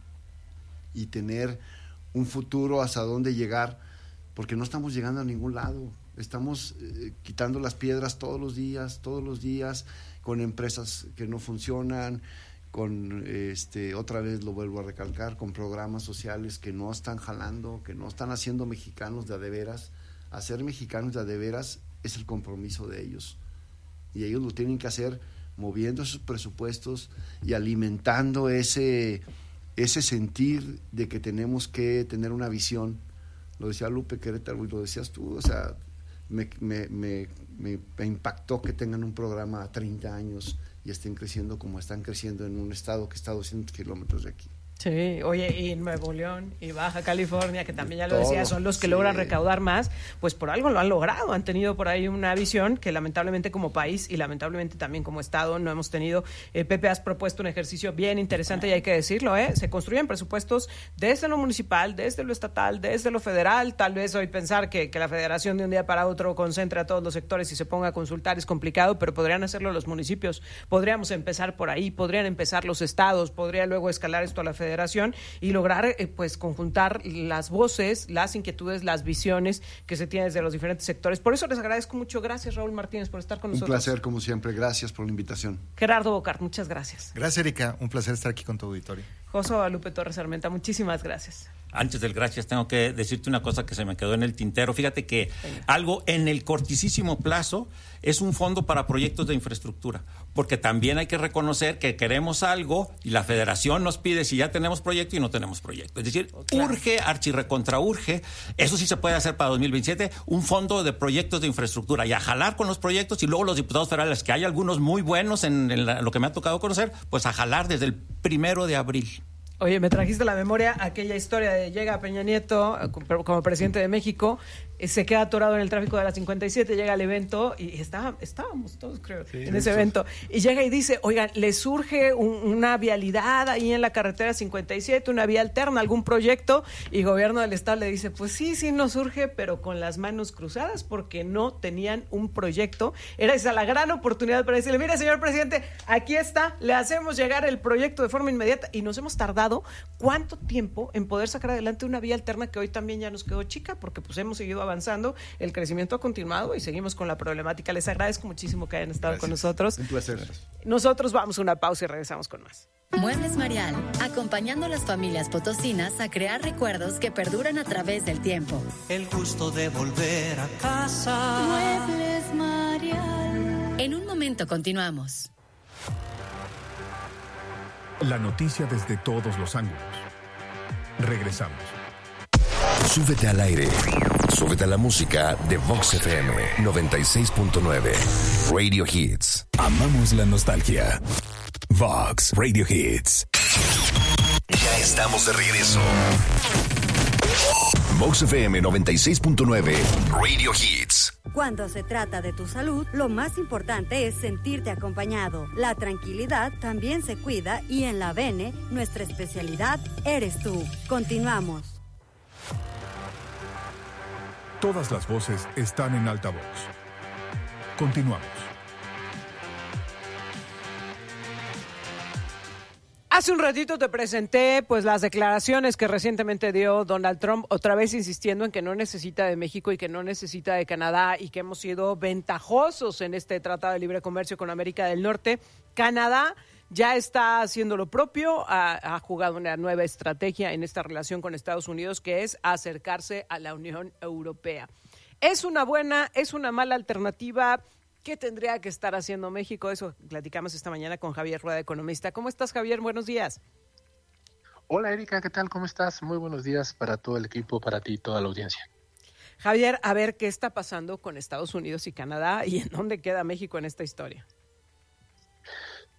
[SPEAKER 8] y tener un futuro hacia dónde llegar, porque no estamos llegando a ningún lado. Estamos eh, quitando las piedras todos los días, todos los días, con empresas que no funcionan, con, este, otra vez lo vuelvo a recalcar, con programas sociales que no están jalando, que no están haciendo mexicanos de a de veras. Hacer mexicanos de a de veras es el compromiso de ellos, y ellos lo tienen que hacer moviendo esos presupuestos y alimentando ese, ese sentir de que tenemos que tener una visión. Lo decía Lupe Querétaro y lo decías tú, o sea, me, me, me, me, me impactó que tengan un programa a treinta años y estén creciendo como están creciendo en un estado que está a doscientos kilómetros de aquí.
[SPEAKER 2] Sí, oye, y Nuevo León y Baja California, que también ya lo
[SPEAKER 8] Todo,
[SPEAKER 2] decía, son los que
[SPEAKER 8] sí.
[SPEAKER 2] logran recaudar más, pues por algo lo han logrado, han tenido por ahí una visión que lamentablemente como país y lamentablemente también como Estado no hemos tenido. eh, Pepe, has propuesto un ejercicio bien interesante y hay que decirlo, ¿eh? Se construyen presupuestos desde lo municipal, desde lo estatal, desde lo federal. Tal vez hoy pensar que, que la federación de un día para otro concentre a todos los sectores y se ponga a consultar es complicado, pero podrían hacerlo los municipios, podríamos empezar por ahí, podrían empezar los estados, podría luego escalar esto a la federación y lograr eh, pues conjuntar las voces, las inquietudes, las visiones que se tienen desde los diferentes sectores. Por eso les agradezco mucho. Gracias, Raúl Martínez, por estar con
[SPEAKER 8] Un
[SPEAKER 2] nosotros.
[SPEAKER 8] Un placer, como siempre. Gracias por la invitación.
[SPEAKER 2] Gerardo Bocart, muchas gracias.
[SPEAKER 9] Gracias, Erika. Un placer estar aquí con tu auditorio.
[SPEAKER 2] José Guadalupe Torres Armenta, muchísimas gracias.
[SPEAKER 10] Antes del gracias, tengo que decirte una cosa que se me quedó en el tintero. Fíjate que algo en el cortísimo plazo es un fondo para proyectos de infraestructura, porque también hay que reconocer que queremos algo y la federación nos pide si ya tenemos proyecto y no tenemos proyecto. Es decir, claro. urge, archirrecontraurge, eso sí se puede hacer para dos mil veintisiete, un fondo de proyectos de infraestructura y a jalar con los proyectos, y luego los diputados federales, que hay algunos muy buenos en, en la, lo que me ha tocado conocer, pues a jalar desde el primero de abril.
[SPEAKER 2] Oye, me trajiste a la memoria aquella historia de llega Peña Nieto como presidente de México, se queda atorado en el tráfico de la cincuenta y siete, llega al evento y está, estábamos todos, creo, sí, en ese evento, y llega y dice, oigan, le surge un, una vialidad ahí en la carretera cincuenta y siete, una vía alterna, algún proyecto, y gobierno del estado le dice, pues sí, sí nos surge, pero con las manos cruzadas, porque no tenían un proyecto. Era esa la gran oportunidad para decirle, mire, señor presidente, aquí está, le hacemos llegar el proyecto de forma inmediata, y nos hemos tardado cuánto tiempo en poder sacar adelante una vía alterna que hoy también ya nos quedó chica, porque pues hemos seguido avanzando, el crecimiento ha continuado y seguimos con la problemática. Les agradezco muchísimo que hayan estado Gracias. Con nosotros.
[SPEAKER 8] Un placer.
[SPEAKER 2] Nosotros vamos a una pausa y regresamos con más.
[SPEAKER 3] Muebles Marial, acompañando a las familias potosinas a crear recuerdos que perduran a través del tiempo.
[SPEAKER 4] El gusto de volver a casa.
[SPEAKER 3] Muebles Marial. En un momento continuamos.
[SPEAKER 5] La noticia desde todos los ángulos. Regresamos.
[SPEAKER 6] Súbete al aire. Súbete a la música de Vox F M noventa y seis punto nueve. Radio Hits.
[SPEAKER 11] Amamos la nostalgia. Vox Radio Hits.
[SPEAKER 6] Ya estamos de regreso. Vox F M noventa y seis punto nueve. Radio Hits.
[SPEAKER 7] Cuando se trata de tu salud, lo más importante es sentirte acompañado. La tranquilidad también se cuida y en la Bene, nuestra especialidad eres tú. Continuamos.
[SPEAKER 5] Todas las voces están en altavoz. Continuamos.
[SPEAKER 2] Hace un ratito te presenté pues las declaraciones que recientemente dio Donald Trump, otra vez insistiendo en que no necesita de México y que no necesita de Canadá y que hemos sido ventajosos en este Tratado de Libre Comercio con América del Norte. Canadá ya está haciendo lo propio, ha, ha jugado una nueva estrategia en esta relación con Estados Unidos, que es acercarse a la Unión Europea. ¿Es una buena, es una mala alternativa? ¿Qué tendría que estar haciendo México? Eso platicamos esta mañana con Javier Rueda, economista. ¿Cómo estás, Javier? Buenos días.
[SPEAKER 12] Hola, Erika, ¿qué tal? ¿Cómo estás? Muy buenos días para todo el equipo, para ti y toda la audiencia.
[SPEAKER 2] Javier, a ver, ¿qué está pasando con Estados Unidos y Canadá y en dónde queda México en esta historia?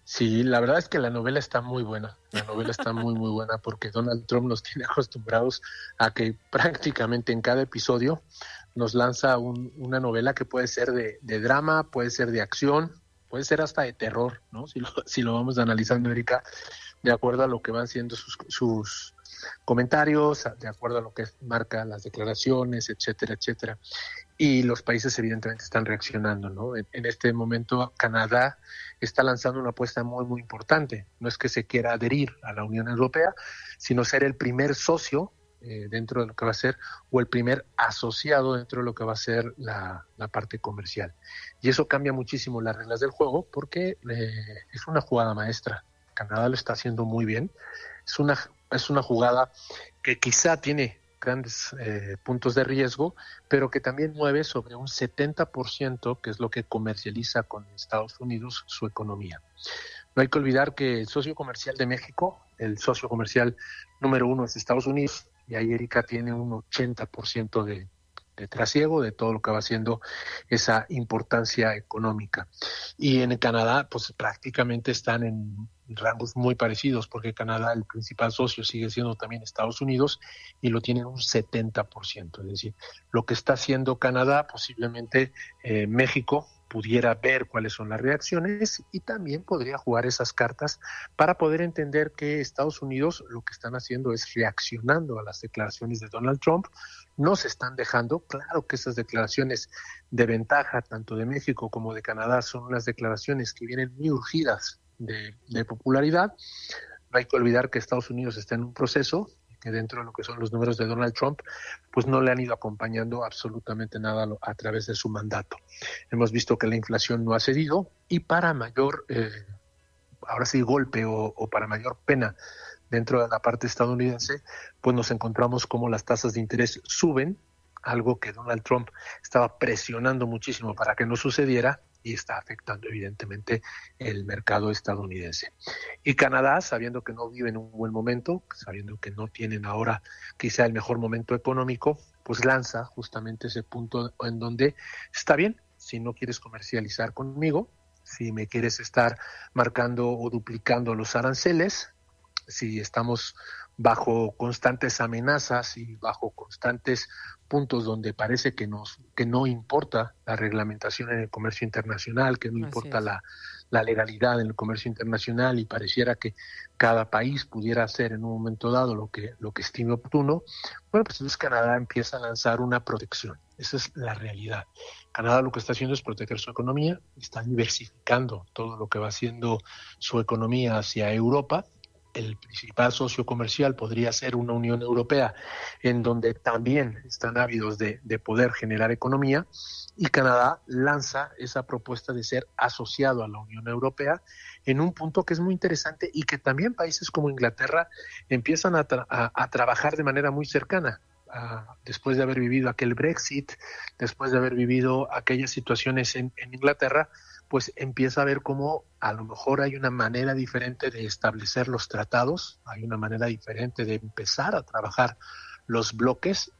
[SPEAKER 12] Sí, la verdad es que la novela está muy buena, la novela está muy muy buena porque Donald Trump nos tiene acostumbrados a que prácticamente en cada episodio nos lanza un, una novela que puede ser de, de drama, puede ser de acción, puede ser hasta de terror, ¿no? Si lo, si lo vamos analizando, Erika, de acuerdo a lo que van siendo sus, sus comentarios, de acuerdo a lo que marca las declaraciones, etcétera, etcétera. Y los países evidentemente están reaccionando, ¿no? En, en este momento Canadá está lanzando una apuesta muy, muy importante. No es que se quiera adherir a la Unión Europea, sino ser el primer socio eh, dentro de lo que va a ser, o el primer asociado dentro de lo que va a ser la, la parte comercial. Y eso cambia muchísimo las reglas del juego porque eh, es una jugada maestra. Canadá lo está haciendo muy bien. Es una, es una jugada que quizá tiene grandes eh, puntos de riesgo, pero que también mueve sobre un setenta por ciento, que es lo que comercializa con Estados Unidos su economía. No hay que olvidar que el socio comercial de México, el socio comercial número uno es Estados Unidos, y ahí Erika tiene un ochenta por ciento de, de trasiego de todo lo que va siendo esa importancia económica. Y en Canadá, pues prácticamente están en rangos muy parecidos, porque Canadá, el principal socio, sigue siendo también Estados Unidos, y lo tienen un setenta por ciento. Es decir, lo que está haciendo Canadá, posiblemente eh, México pudiera ver cuáles son las reacciones y también podría jugar esas cartas para poder entender que Estados Unidos lo que están haciendo es reaccionando a las declaraciones de Donald Trump. No se están dejando. Claro que esas declaraciones de ventaja, tanto de México como de Canadá, son unas declaraciones que vienen muy urgidas de, de popularidad. No hay que olvidar que Estados Unidos está en un proceso que dentro de lo que son los números de Donald Trump, pues no le han ido acompañando absolutamente nada a través de su mandato. Hemos visto que la inflación no ha cedido, y para mayor, eh, ahora sí, golpe o, o para mayor pena dentro de la parte estadounidense, pues nos encontramos como las tasas de interés suben, algo que Donald Trump estaba presionando muchísimo para que no sucediera, y está afectando evidentemente el mercado estadounidense. Y Canadá, sabiendo que no vive en un buen momento, sabiendo que no tienen ahora quizá el mejor momento económico, pues lanza justamente ese punto en donde está bien, si no quieres comercializar conmigo, si me quieres estar marcando o duplicando los aranceles, si estamos bajo constantes amenazas y bajo constantes puntos donde parece que nos que no importa la reglamentación en el comercio internacional, que no importa la, la legalidad en el comercio internacional, y pareciera que cada país pudiera hacer en un momento dado lo que lo que estime oportuno, bueno, pues entonces Canadá empieza a lanzar una protección. Esa es la realidad. Canadá lo que está haciendo es proteger su economía, está diversificando todo lo que va haciendo su economía hacia Europa. El principal socio comercial podría ser una Unión Europea, en donde también están ávidos de, de poder generar economía, y Canadá lanza esa propuesta de ser asociado a la Unión Europea en un punto que es muy interesante y que también países como Inglaterra empiezan a, tra- a, a trabajar de manera muy cercana. Uh, después de haber vivido aquel Brexit, después de haber vivido aquellas situaciones en, en Inglaterra, pues empieza a ver cómo a lo mejor hay una manera diferente de establecer los tratados, hay una manera diferente de empezar a trabajar los bloques,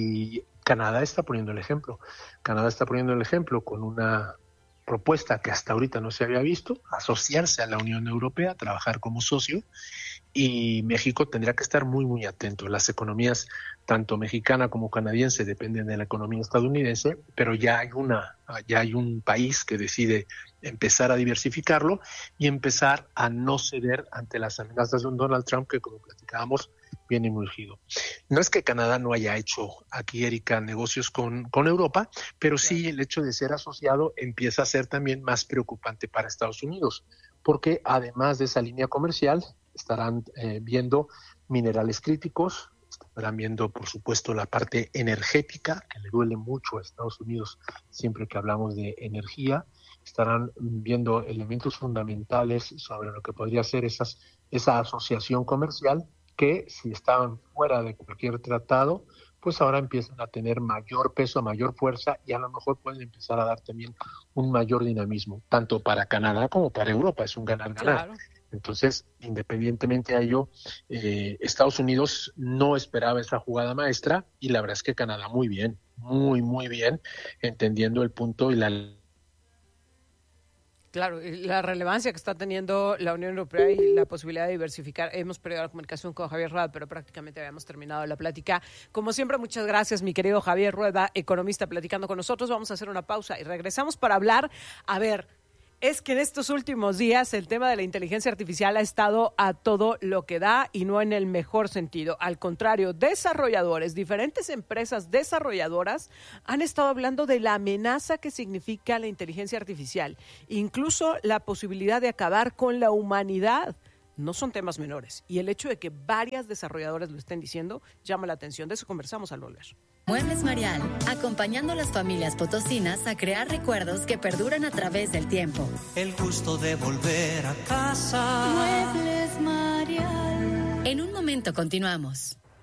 [SPEAKER 12] y Canadá está poniendo el ejemplo. Canadá está poniendo el ejemplo con una propuesta que hasta ahorita no se había visto, asociarse a la Unión Europea, trabajar como socio, y México tendría que estar muy, muy atento. Las economías, tanto mexicana como canadiense, dependen de la economía estadounidense, pero ya hay una, ya hay un país que decide empezar a diversificarlo y empezar a no ceder ante las amenazas de un Donald Trump que, como platicábamos, viene muy urgido. No es que Canadá no haya hecho aquí, Erika, negocios con, con Europa, pero sí el hecho de ser asociado empieza a ser también más preocupante para Estados Unidos, porque además de esa línea comercial, estarán eh, viendo minerales críticos, estarán viendo, por supuesto, la parte energética, que le duele mucho a Estados Unidos siempre que hablamos de energía, estarán viendo elementos fundamentales sobre lo que podría ser esas, esa asociación comercial, que si estaban fuera de cualquier tratado, pues ahora empiezan a tener mayor peso, mayor fuerza, y a lo mejor pueden empezar a dar también un mayor dinamismo, tanto para Canadá como para Europa. Es un ganar-ganar. Claro. Entonces, independientemente a ello, eh, Estados Unidos no esperaba esa jugada maestra, y la verdad es que Canadá muy bien, muy, muy bien, entendiendo el punto y la...
[SPEAKER 2] Claro, y la relevancia que está teniendo la Unión Europea y la posibilidad de diversificar. Hemos perdido la comunicación con Javier Rueda, pero prácticamente habíamos terminado la plática. Como siempre, muchas gracias, mi querido Javier Rueda, economista, platicando con nosotros. Vamos a hacer una pausa y regresamos para hablar. A ver, es que en estos últimos días el tema de la inteligencia artificial ha estado a todo lo que da y no en el mejor sentido. Al contrario, desarrolladores, diferentes empresas desarrolladoras han estado hablando de la amenaza que significa la inteligencia artificial, incluso la posibilidad de acabar con la humanidad. No son temas menores. Y el hecho de que varias desarrolladoras lo estén diciendo llama la atención. De eso conversamos al volver.
[SPEAKER 3] Muebles Marial, acompañando a las familias potosinas a crear recuerdos que perduran a través del tiempo.
[SPEAKER 4] El gusto de volver a casa.
[SPEAKER 3] Muebles Marial. En un momento continuamos.